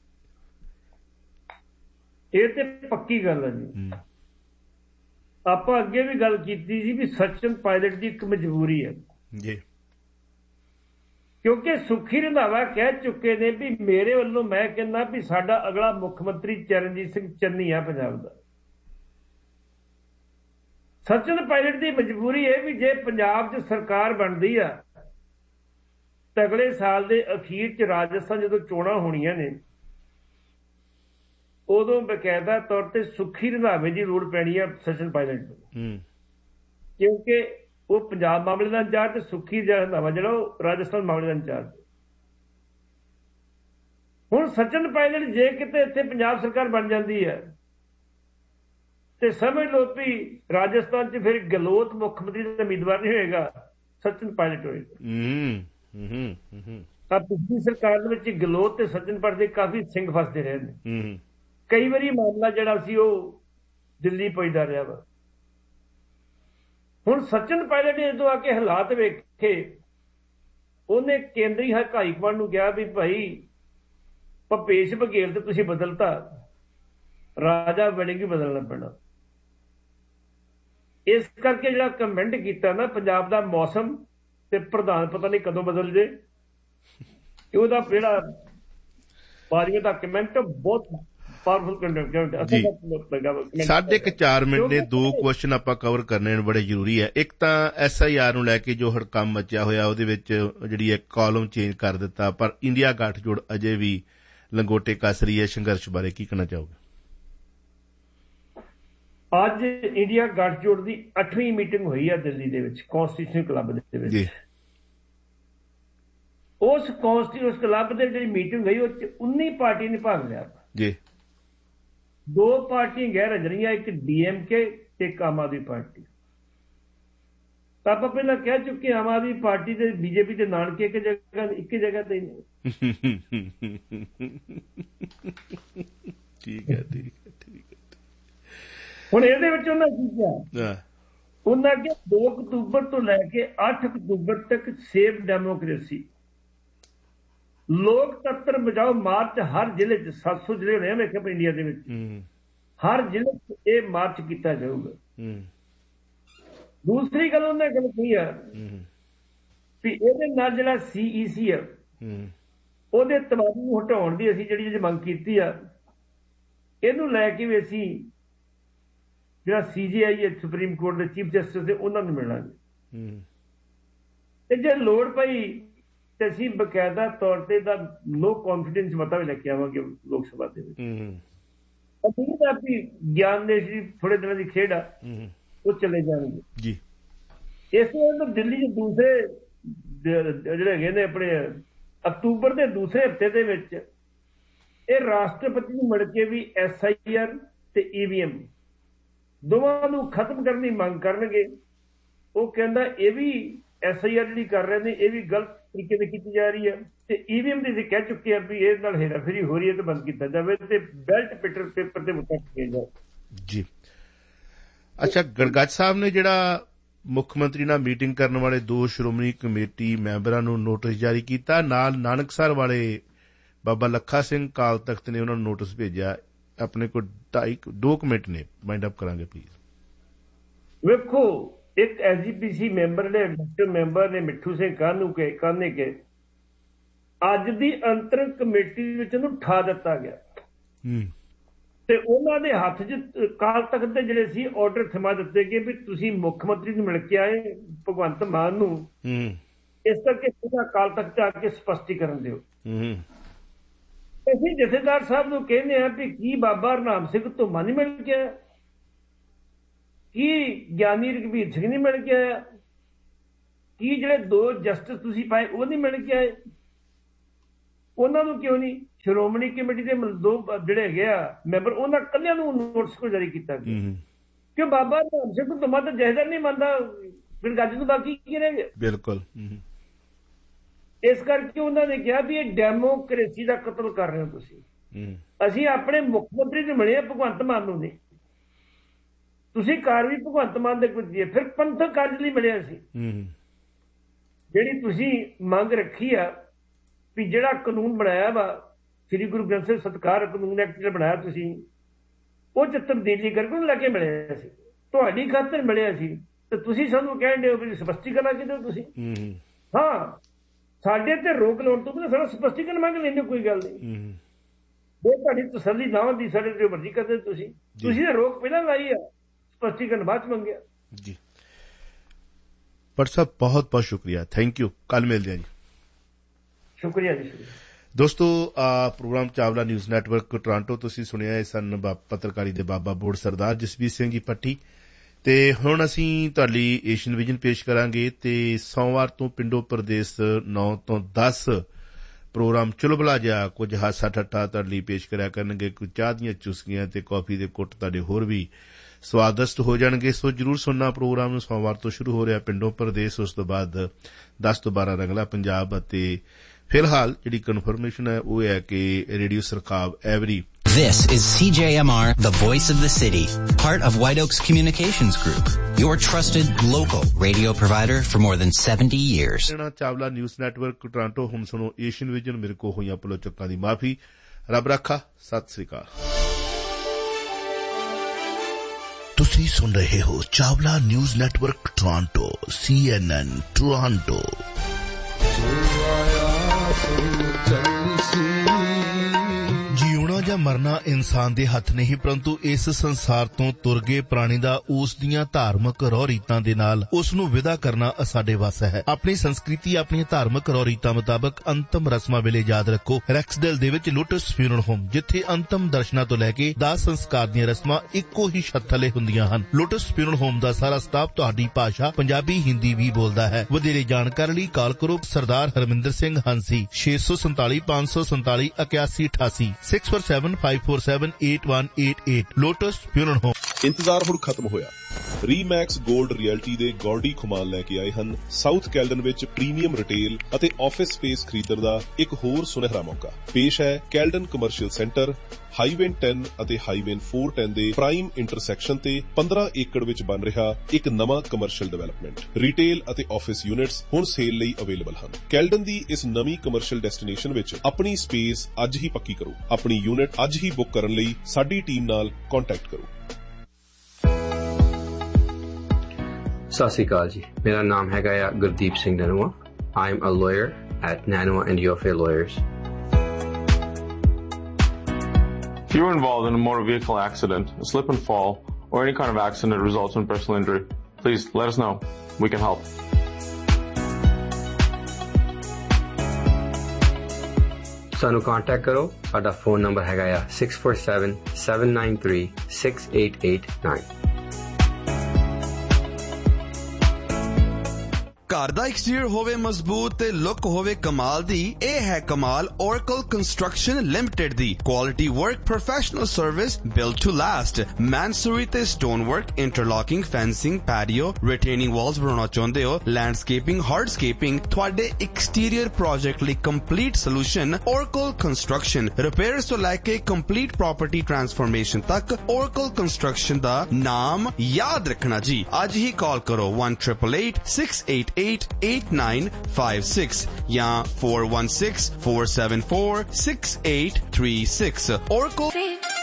ਇਹ ਤੇ ਪੱਕੀ ਗੱਲ ਹੈ ਜੀ। ਆਪਾਂ ਅੱਗੇ ਵੀ ਗੱਲ ਕੀਤੀ ਸੀ ਵੀ ਸਚਿਨ ਪਾਇਲਟ ਦੀ ਇੱਕ ਮਜਬੂਰੀ ਹੈ ਜੀ, ਕਿਉਂਕਿ ਸੁਖੀ ਰੰਧਾਵਾ ਕਹਿ ਚੁੱਕੇ ਨੇ ਵੀ ਮੇਰੇ ਵੱਲੋਂ ਮੈਂ ਕਹਿੰਦਾ ਵੀ ਸਾਡਾ ਅਗਲਾ ਮੁੱਖ ਮੰਤਰੀ ਚਰਨਜੀਤ ਸਿੰਘ ਚੰਨੀ ਆ ਪੰਜਾਬ ਦਾ। ਸਚਿਨ ਪਾਇਲਟ ਦੀ ਮਜਬੂਰੀ ਇਹ ਵੀ ਜੇ ਪੰਜਾਬ 'ਚ ਸਰਕਾਰ ਬਣਦੀ ਆ ਤਾਂ ਅਗਲੇ ਸਾਲ ਦੇ ਅਖੀਰ 'ਚ ਰਾਜਸਥਾਨ ਜਦੋਂ ਚੋਣਾਂ ਹੋਣੀਆਂ ਨੇ ਉਦੋਂ ਬਕਾਇਦਾ ਤੌਰ ਤੇ ਸੁਖੀ ਰੰਧਾਵੇ ਦੀ ਲੋੜ ਪੈਣੀ ਆ ਸਚਿਨ ਪਾਇਲਟ ਨੂੰ, ਕਿਉਂਕਿ ਉਹ ਪੰਜਾਬ ਮਾਮਲੇ ਦਾ ਇੰਚਾਰਜ ਤੇ ਸੁਖੀ ਰੰਧਾਵਾ ਜਿਹੜਾ ਉਹ ਰਾਜਸਥਾਨ ਮਾਮਲੇ ਦਾ ਇੰਚਾਰਜ। ਹੁਣ ਸਚਿਨ ਪਾਇਲਟ ਜੇ ਕਿਤੇ ਇੱਥੇ ਪੰਜਾਬ ਸਰਕਾਰ ਬਣ ਜਾਂਦੀ ਹੈ ਤੇ ਸਮਝ ਲਓ ਵੀ ਰਾਜਸਥਾਨ 'ਚ ਫਿਰ ਗਹਿਲੋਤ ਮੁੱਖ ਮੰਤਰੀ ਦਾ ਉਮੀਦਵਾਰ ਨਹੀਂ ਹੋਏਗਾ, ਸਚਿਨ ਪਾਇਲਟ ਹੋਏਗਾ। ਪਿਛਲੀ ਸਰਕਾਰ ਦੇ ਵਿੱਚ ਗਹਿਲੋਤ ਤੇ ਸਚਿਨ ਪਾਇਲਟ ਦੇ ਕਾਫੀ ਸਿੰਘ ਫਸਦੇ ਰਹੇ ਨੇ। ਕਈ ਵਾਰੀ ਮਾਮਲਾ ਜਿਹੜਾ ਸੀ ਉਹ ਦਿੱਲੀ ਪੁੱਜਦਾ ਰਿਹਾ ਵਾ। ਹੁਣ ਸਚਿਨ ਪਾਇਲਟ ਨੇ ਜਦੋਂ ਆ ਕੇ ਹਾਲਾਤ ਵੇਖੇ, ਉਹਨੇ ਕੇਂਦਰੀ ਹਾਈ ਕਮਾਂਡ ਨੂੰ ਕਿਹਾ ਵੀ ਭਾਈ ਭੁਪੇਸ਼ ਬਘੇਲ ਤੇ ਤੁਸੀਂ ਬਦਲਤਾ, ਰਾਜਾ ਵੜਿੰਗ ਵੀ ਬਦਲਣਾ ਪੈਣਾ। ਇਸ ਕਰਕੇ ਜਿਹੜਾ ਕਮੈਂਟ ਕੀਤਾ ਨਾ ਪੰਜਾਬ ਦਾ ਮੌਸਮ ਤੇ ਪ੍ਰਧਾਨ ਪਤਾ ਨਹੀਂ ਕਦੋਂ ਬਦਲ ਜੇ, ਉਹਦਾ ਜਿਹੜਾ ਬਾਰੀਆਂ ਦਾ ਕਮੈਂਟ ਬਹੁਤ ਪਾਵਰਫੁਲ ਕੰਟੈਂਟ। 4.5 ਮਿੰਟ ਦੇ 2 ਕੁਐਸਚਨ ਆਪਾਂ ਕਵਰ ਕਰਨੇ ਬੜੇ ਜ਼ਰੂਰੀ ਹੈ। ਇੱਕ ਤਾਂ SIR ਨੂੰ ਲੈ ਕੇ ਜੋ ਹੜਕੰਪ ਮਚਿਆ ਹੋਇਆ, ਉਹਦੇ ਵਿੱਚ ਜਿਹੜੀ ਇੱਕ ਕਾਲਮ ਚੇਂਜ ਕਰ ਦਿੱਤਾ, ਪਰ ਇੰਡੀਆ ਗੱਠਜੋੜ ਅਜੇ ਵੀ ਲੰਗੋਟੇ ਕੱਸ ਰਹੀ ਹੈ। ਸੰਘਰਸ਼ ਬਾਰੇ ਕੀ ਕਹਿਣਾ ਚਾਹੋਗੇ? ਅੱਜ ਇੰਡੀਆ ਗੱਠਜੋੜ ਦੀ 8ਵੀਂ ਮੀਟਿੰਗ ਹੋਈ ਹੈ ਦਿੱਲੀ ਦੇ ਵਿੱਚ ਕੌਂਸਟੀਟਿਊਸ਼ਨ ਕਲੱਬ ਦੇ ਵਿੱਚ। ਉਸ ਕੌਂਸਟੀਟਿਊਸ਼ਨ ਕਲੱਬ ਦੇ ਜਿਹੜੀ ਮੀਟਿੰਗ ਹੋਈ ਉਹ 'ਚ 19 ਪਾਰਟੀ ਨੇ ਭਾਗ ਲਿਆ ਜੀ। 2 ਪਾਰਟੀਆਂ ਗੈਰ ਹਾਜ਼ਰੀਆਂ, ਇੱਕ DMK ਤੇ ਇੱਕ ਆਮ ਆਦਮੀ ਪਾਰਟੀ। ਤਾਂ ਆਪਾਂ ਪਹਿਲਾਂ ਕਹਿ ਚੁੱਕੇ ਆਮ ਆਦਮੀ ਪਾਰਟੀ ਤੇ BJP ਦੇ ਨਾਨਕੇ ਇੱਕ ਜਗ੍ਹਾ ਤੇ ਨੇ। ਠੀਕ ਹੈ। ਹੁਣ ਇਹਦੇ ਵਿੱਚ ਉਹਨਾਂ ਕੀ ਕਿਹਾ, ਉਹਨਾਂ ਅੱਗੇ 2 ਅਕਤੂਬਰ ਤੋਂ ਲੈ ਕੇ 8 ਅਕਤੂਬਰ ਤੱਕ ਸੇਫ ਡੈਮੋਕ੍ਰੇਸੀ, ਲੋਕਤੰਤਰ ਬਚਾਓ ਮਾਰਚ ਹਰ ਜ਼ਿਲ੍ਹੇ 'ਚ 700 ਜ਼ਿਲ੍ਹੇ ਹੋਣੇ ਮੈਂ ਕਿਹਾ ਇੰਡੀਆ ਦੇ ਵਿੱਚ, ਹਰ ਜ਼ਿਲ੍ਹੇ 'ਚ ਇਹ ਮਾਰਚ ਕੀਤਾ ਜਾਊਗਾ। ਦੂਸਰੀ ਗੱਲ ਉਹਨੇ ਗੱਲ ਕਹੀ ਆ ਵੀ ਇਹਦੇ ਨਾਲ ਜਿਹੜਾ CEC ਆ ਉਹਦੇ ਤਬਾਦਲੇ ਨੂੰ ਹਟਾਉਣ ਦੀ ਅਸੀਂ ਜਿਹੜੀ ਮੰਗ ਕੀਤੀ ਆ, ਇਹਨੂੰ ਲੈ ਕੇ ਵੀ ਅਸੀਂ ਜਿਹੜਾ CJI ਹੈ ਸੁਪਰੀਮ ਕੋਰਟ ਦੇ ਚੀਫ ਜਸਟਿਸ ਦੇ ਉਹਨਾਂ ਨੂੰ ਮਿਲਾਂਗੇ, ਤੇ ਜੇ ਲੋੜ ਪਈ ਤੇ ਅਸੀਂ ਬਕਾਇਦਾ ਤੌਰ ਤੇ ਦਾ ਨੋ ਕੌਨਫੀਡੈਂਸ ਮਤਾ ਵੀ ਲੈ ਕੇ ਆਵਾਂਗੇ ਲੋਕ ਸਭਾ ਦੇ ਵਿੱਚ। ਅਪੀਲ ਦਾ ਵੀ ਗਿਆਨ ਦੇ ਥੋੜੇ ਦਿਨਾਂ ਦੀ ਖੇਡ ਆ, ਉਹ ਚਲੇ ਜਾਣਗੇ ਜੀ। ਇਸ ਤੋਂ ਦਿੱਲੀ 'ਚ ਦੂਸਰੇ ਜਿਹੜੇ ਹੈਗੇ ਨੇ ਆਪਣੇ ਅਕਤੂਬਰ ਦੇ ਦੂਸਰੇ ਹਫ਼ਤੇ ਦੇ ਵਿੱਚ ਇਹ ਰਾਸ਼ਟਰਪਤੀ ਨੂੰ ਮਿਲ ਕੇ ਵੀ SIR ਤੇ EVM ਦੋਵਾਂ ਨੂੰ ਖਤਮ ਕਰਨ ਦੀ ਮੰਗ ਕਰਨਗੇ। ਉਹ ਕਹਿੰਦਾ ਇਹ ਵੀ SIR ਜਿਹੜੀ ਕਰ ਰਹੇ ਨੇ ਇਹ ਵੀ ਗਲਤ ਤਰੀਕੇ ਨਾਲ ਕੀਤੀ ਜਾ ਰਹੀ ਹੈ, ਤੇ EVM ਦੇ ਕਹਿ ਚੁੱਕੇ ਆ ਵੀ ਇਹਦੇ ਨਾਲ ਹੇਰਾਫੇਰੀ ਹੋ ਰਹੀ ਹੈ ਤੇ ਬੰਦ ਕੀਤਾ ਜਾਵੇ ਤੇ ਬੈਲਟ ਪੇਪਰ ਤੇ ਵੋਟਾਂ ਪਾਈਆਂ ਜਾਣ ਜੀ। ਅੱਛਾ, ਗੜਗੱਜ ਸਾਹਿਬ ਨੇ ਜਿਹੜਾ ਮੁੱਖ ਮੰਤਰੀ ਨਾਲ ਮੀਟਿੰਗ ਕਰਨ ਵਾਲੇ 2 ਸ਼੍ਰੋਮਣੀ ਕਮੇਟੀ ਮੈਂਬਰਾਂ ਨੂੰ ਨੋਟਿਸ ਜਾਰੀ ਕੀਤਾ, ਨਾਲ ਨਾਨਕਸਰ ਵਾਲੇ ਬਾਬਾ ਲੱਖਾ ਸਿੰਘ ਕਾਲ ਤਖਤ ਨੇ ਉਹਨਾਂ ਨੂੰ ਨੋਟਿਸ ਭੇਜਿਆ। ਆਪਣੇ ਕੋਲ 2 ਮਿੰਟ ਨੇ, ਮਾਈਂਡ ਅਪ ਕਰਾਂਗੇ ਪਲੀਜ਼। ਵੇਖੋ ਇੱਕ SGPC ਮੈਂਬਰ ਨੇ ਡਾਕਟਰ ਮੈਂਬਰ ਨੇ ਮਿੱਠੂ ਸਿੰਘ ਕਾਹਨੇ ਕੇ ਅੱਜ ਦੀ ਅੰਤਰਿਮ ਕਮੇਟੀ ਵਿੱਚ ਉਹਨੂੰ ਉਠਾ ਦਿੱਤਾ ਗਿਆ ਤੇ ਉਹਨਾਂ ਦੇ ਹੱਥ 'ਚ ਅਕਾਲ ਤਖਤ ਦੇ ਜਿਹੜੇ ਸੀ ਆਰਡਰ ਥਮਾ ਦਿੱਤੇ ਗਏ ਵੀ ਤੁਸੀਂ ਮੁੱਖ ਮੰਤਰੀ ਨੂੰ ਮਿਲ ਕੇ ਆਏ ਭਗਵੰਤ ਮਾਨ ਨੂੰ, ਇਸ ਕਰਕੇ ਤੁਸੀਂ ਅਕਾਲ ਤਖਤ 'ਚ ਆ ਕੇ ਸਪਸ਼ਟੀਕਰਨ ਦਿਓ। ਅਸੀਂ ਜਥੇਦਾਰ ਸਾਹਿਬ ਨੂੰ ਕਹਿੰਦੇ ਹਾਂ ਵੀ ਕੀ ਬਾਬਾ ਹਰਨਾਮ ਸਿੰਘ ਧੁੰਮਾ ਨਹੀਂ ਮਿਲ ਕੇ ਆਇਆ, ਕੀ ਗਿਆਨੀ ਰਘਬੀਰ ਸਿੰਘ ਨਹੀਂ ਮਿਲ ਕੇ ਆਇਆ, ਕੀ ਜਿਹੜੇ 2 ਜਸਟਿਸ ਤੁਸੀਂ ਪਾਏ ਉਹ ਨਹੀਂ ਮਿਲ ਕੇ ਆਏ, ਉਹਨਾਂ ਨੂੰ ਕਿਉਂ ਨਹੀਂ? ਸ਼੍ਰੋਮਣੀ ਕਮੇਟੀ ਦੇ 2 ਜਿਹੜੇ ਹੈਗੇ ਆ ਮੈਂਬਰ ਉਹਨਾਂ ਇਕੱਲਿਆਂ ਨੂੰ ਨੋਟਿਸ ਕਿਉਂ ਜਾਰੀ ਕੀਤਾ ਗਿਆ? ਕਿਉਂ ਬਾਬਾ ਹਰਨਾਮ ਸਿੰਘ ਧੁੰਮਾ ਤਾਂ ਜਥੇਦਾਰ ਨਹੀਂ ਮੰਨਦਾ, ਫਿਰ ਗੱਜ ਨੂੰ ਬਾਕੀ ਕੀ ਰਹਿ ਗਿਆ? ਬਿਲਕੁਲ। ਇਸ ਕਰਕੇ ਉਹਨਾਂ ਨੇ ਕਿਹਾ ਵੀ ਇਹ ਡੈਮੋਕ੍ਰੇਸੀ ਦਾ ਕਤਲ ਕਰ ਰਹੇ ਹੋ ਤੁਸੀਂ। ਅਸੀਂ ਆਪਣੇ ਮੁੱਖ ਮੰਤਰੀ ਨੂੰ ਮਿਲੇ ਭਗਵੰਤ ਮਾਨ ਨੂੰ ਨਹੀਂ, ਤੁਸੀਂ ਕਾਰਵਾਈ ਭਗਵੰਤ ਮਾਨ ਦੇ ਕੁਝ ਦੀ ਫਿਰ ਪੰਥਕ ਕਾਰਜ ਲਈ ਮਿਲਿਆ ਸੀ। ਜਿਹੜੀ ਤੁਸੀਂ ਮੰਗ ਰੱਖੀ ਆ ਵੀ ਜਿਹੜਾ ਕਾਨੂੰਨ ਬਣਾਇਆ ਵਾ ਸ੍ਰੀ ਗੁਰੂ ਗ੍ਰੰਥ ਸਾਹਿਬ ਸਤਿਕਾਰ ਕਾਨੂੰਨ ਐਕਟ ਜਿਹੜਾ ਬਣਾਇਆ ਤੁਸੀਂ ਉਹ 'ਚ ਤਬਦੀਲੀ ਕਰਕੇ ਉਹਨੂੰ ਲੈ ਕੇ ਮਿਲਿਆ ਸੀ, ਤੁਹਾਡੀ ਖਾਤਰ ਮਿਲਿਆ ਸੀ ਤੇ ਤੁਸੀਂ ਸਾਨੂੰ ਕਹਿਣ ਦਿਓ ਵੀ ਸਪਸ਼ਟੀਕਰਨ ਕਿਤੇ ਤੁਸੀਂ। ਹਾਂ, ਸਾਡੇ ਤੇ ਰੋਕ ਲਾਉਣ ਤੋਂ ਪਹਿਲਾਂ ਸਾਡਾ ਸਪਸ਼ਟੀਕਰਨ ਮੰਗ ਲੈਂਦੇ, ਕੋਈ ਗੱਲ ਨਹੀਂ। ਉਹ ਤੁਹਾਡੀ ਤਸੱਲੀ ਨਾ ਹੁੰਦੀ ਸਾਡੇ ਜੋ ਮਰਜ਼ੀ ਕਰਦੇ ਤੁਸੀਂ ਤਾਂ ਰੋਕ ਪਹਿਲਾਂ ਲਾਈ ਆ, ਸਪਸ਼ਟੀਕਰਨ ਬਾਅਦ 'ਚ ਮੰਗਿਆ ਜੀ। ਪਰ ਸਾਹਿਬ ਬਹੁਤ ਬਹੁਤ ਸ਼ੁਕਰੀਆ, ਥੈਂਕ ਯੂ, ਕੱਲ ਮਿਲਦੇ ਹਾਂ ਜੀ। ਸ਼ੁਕਰੀਆ ਜੀ। ਦੋਸਤੋ, programme Chawla news network Toronto ਤੁਸੀਂ ਸੁਣਿਆ ਸਨ ਪੱਤਰਕਾਰੀ ਦੇ ਬਾਬਾ ਬੋਰਡ ਸਰਦਾਰ ਜਸਵੀਰ ਸਿੰਘ ਜੀ ਭੱਟੀ। ਤੇ ਹੁਣ ਅਸੀਂ ਤੁਹਾਡੀ ਏਸ਼ੀਅਨ ਵਿਜ਼ਨ ਪੇਸ਼ ਕਰਾਂਗੇ ਤੇ ਸੋਮਵਾਰ ਤੋਂ ਪਿੰਡੋ ਪ੍ਰਦੇਸ਼ 9 ਤੋਂ 10 ਪ੍ਰੋਗਰਾਮ ਚੁਲਬਲਾ ਜਿਹਾ ਕੁਝ ਹਾਸਾ ਠੱਠਾ ਤੁਹਾਡੇ ਲਈ ਪੇਸ਼ ਕਰਿਆ ਕਰਨਗੇ, ਕੁਝ ਚਾਹ ਦੀਆਂ ਚੁਸਕੀਆਂ ਤੇ ਕਾਫੀ ਦੇ ਕੁੱਟ ਤੁਹਾਡੇ ਹੋਰ ਵੀ ਸਵਾਦਿਸ਼ਟ ਹੋ ਜਾਣਗੇ। ਸੋ ਜ਼ਰੂਰ ਸੁਣਨਾ ਪ੍ਰੋਗਰਾਮ ਨੂੰ। ਸੋਮਵਾਰ ਤੋਂ ਸ਼ੁਰੂ ਹੋ ਰਿਹਾ ਪਿੰਡੋ ਪ੍ਰਦੇਸ਼, ਉਸ ਤੋਂ ਬਾਅਦ 10 ਤੋਂ 12 ਰੰਗਲਾ ਪੰਜਾਬ ਅਤੇ ਫਿਲਹਾਲ ਜਿਹੜੀ ਕਨਫਰਮੇਸ਼ਨ ਹੈ ਉਹ ਹੈ ਕਿ radio ਸਰਕਾਬ every. This is CJMR, the voice of the city, part of White Oaks Communications Group, your trusted local radio provider for more than 70 years. Chawla news network Toronto. ਹੁਣ ਸੁਣੋ ਏਸ਼ੀਅਨ ਵਿਜ਼ਨ। ਮੇਰੇ ਕੋ ਹੋਈਆਂ ਪਲੋਚਕਾਂ ਦੀ ਮਾਫੀ। ਰੱਬ ਰੱਖਾ। ਸਤਿ ਸ੍ਰੀ ਅਕਾਲ। ਤੁਸੀਂ ਸੁਣ ਰਹੇ ਹੋ Chawla news network Toronto, CNN Toronto. ਜਿਉਣਾ ਜਾਂ ਮਰਨਾ ਇਨਸਾਨ ਦੇ ਹੱਥ ਨਹੀਂ, ਪਰੰਤੂ ਇਸ ਸੰਸਾਰ ਤੋਂ ਤੁਰ ਗਏ ਪ੍ਰਾਣੀ ਦਾ ਉਸ ਦੀਆਂ ਧਾਰਮਿਕ ਰਹੁ ਰੀਤਾਂ ਦੇ ਨਾਲ ਉਸ ਨੂੰ ਵਿਦਾ ਕਰਨਾ ਸਾਡੇ ਵੱਸ ਹੈ। ਆਪਣੀ ਸੰਸਕ੍ਰਿਤੀ, ਆਪਣੀਆਂ ਧਾਰਮਿਕ ਰਹੁ ਰੀਤਾਂ ਮੁਤਾਬਕ ਅੰਤਮ ਰਸਮਾਂ ਵੇਲੇ ਯਾਦ ਰੱਖੋ ਰੈਕਸਡੇਲ ਦੇ ਵਿੱਚ ਲੋਟਸ ਫਿਊਨਰਲ ਹੋਮ, ਜਿੱਥੇ ਅੰਤਮ ਦਰਸ਼ਨਾਂ ਤੋਂ ਲੈ ਕੇ ਦਾਹ ਸੰਸਕਾਰ ਦੀਆਂ ਰਸਮਾਂ ਇੱਕੋ ਹੀ ਛੱਤ ਥੱਲੇ ਹੁੰਦੀਆਂ ਹਨ। ਲੋਟਸ ਫਿਊਨਰਲ ਹੋਮ ਦਾ ਸਾਰਾ ਸਟਾਫ ਤੁਹਾਡੀ ਭਾਸ਼ਾ ਪੰਜਾਬੀ ਹਿੰਦੀ ਵੀ ਬੋਲਦਾ ਹੈ। ਵਧੇਰੇ ਜਾਣਕਾਰੀ ਲਈ ਕਾਲ ਕਰੋ ਸਰਦਾਰ Harminder Singh ਹੰਸੀ 647 547 8188 647-547-8188। Lotus funeral home. ਇੰਤਜ਼ਾਰ ਹੁਣ ਖਤਮ ਹੋਇਆ। ਰੀਮੈਕਸ ਗੋਲਡ ਰਿਐਲਟੀ ਦੇ ਗੌਰਡੀ ਖੁਮਾਨ ਲੈ ਕੇ ਆਏ ਹਨ ਸਾਊਥ ਕੈਲਡਨ ਵਿੱਚ ਪ੍ਰੀਮੀਅਮ ਰਿਟੇਲ ਅਤੇ ਆਫਿਸ ਸਪੇਸ ਖਰੀਦਣ ਦਾ ਇੱਕ ਹੋਰ ਸੁਨਹਿਰਾ ਮੌਕਾ। ਪੇਸ਼ ਹੈ ਕੈਲਡਨ ਕਮਰਸ਼ੀਅਲ ਸੈਂਟਰ, ਹਾਈਵੇ 10 ਅਤੇ ਹਾਈਵੇ 410 ਦੇ ਪ੍ਰਾਈਮ ਇੰਟਰਸੈਕਸ਼ਨ ਤੇ 15 ਏਕੜ ਵਿੱਚ ਬਣ ਰਿਹਾ ਇੱਕ ਨਵਾਂ ਕਮਰਸ਼ੀਅਲ ਡਿਵੈਲਪਮੈਂਟ। ਰਿਟੇਲ ਅਤੇ ਆਫਿਸ ਯੂਨਿਟਸ ਹੁਣ ਸੇਲ ਲਈ ਅਵੇਲੇਬਲ ਹਨ। ਕੈਲਡਨ ਦੀ ਇਸ ਨਵੀਂ ਕਮਰਸ਼ੀਅਲ ਡੈਸਟੀਨੇਸ਼ਨ ਵਿੱਚ ਆਪਣੀ ਸਪੇਸ ਅੱਜ ਹੀ ਪੱਕੀ ਕਰੋ। ਆਪਣੀ ਯੂਨਿਟ ਅੱਜ ਹੀ ਬੁੱਕ ਕਰਨ ਲਈ ਸਾਡੀ ਟੀਮ ਨਾਲ ਕੰਟੈਕਟ ਕਰੋ। ਸਤਿ ਸ਼੍ਰੀ ਅਕਾਲ ਜੀ, ਮੇਰਾ ਨਾਮ ਹੈਗਾ ਆ Gurdeep Singh ਨਨੂਆ। I am a lawyer at Nanua and Yofe Lawyers. If you were involved in a motor vehicle accident, a slip and fall, or any kind of accident that results in personal injury, please let us know. We can help. ਸਾਨੂੰ ਕੰਟੈਕਟ ਕਰੋ। ਸਾਡਾ ਫੋਨ ਨੰਬਰ ਹੈਗਾ ਆ 647-793-6889। ਘਰ ਦਾ ਐਕਸਟੀਰੀਅਰ ਹੋਵੇ ਮਜ਼ਬੂਤ ਤੇ ਲੁੱਕ ਹੋਵੇ ਕਮਾਲ ਦੀ, ਇਹ ਹੈ ਕਮਾਲ Oracle Construction Limited the quality work, professional service, build to last. ਮੈਨਸੂਰੀ ਤੇ stone work, ਇੰਟਰਲੌਕਿੰਗ, fencing, patio, ਰਿਟੇਨਿੰਗ Waltz ਬਣਾਉਣਾ ਚਾਹੁੰਦੇ ਹੋ, ਲੈਂਡਸਕੇਪਿੰਗ, ਹਾਰਡਸਕੇਪਿੰਗ, ਤੁਹਾਡੇ ਐਕਸਟੀਰੀਅਰ ਪ੍ਰੋਜੈਕਟ ਲਈ complete solution Oracle Construction। Repairs ਤੋਂ ਲੈ ਕੇ ਕੰਪਲੀਟ ਪ੍ਰੋਪਰਟੀ ਟਰਾਂਸਫਰਮੇਸ਼ਨ ਤੱਕ Oracle Construction ਦਾ ਨਾਮ ਯਾਦ ਰੱਖਣਾ ਜੀ। ਅੱਜ ਹੀ ਕਾਲ ਕਰੋ 1-888-688-8956 ਜਾਂ 416-474-6836 Oracle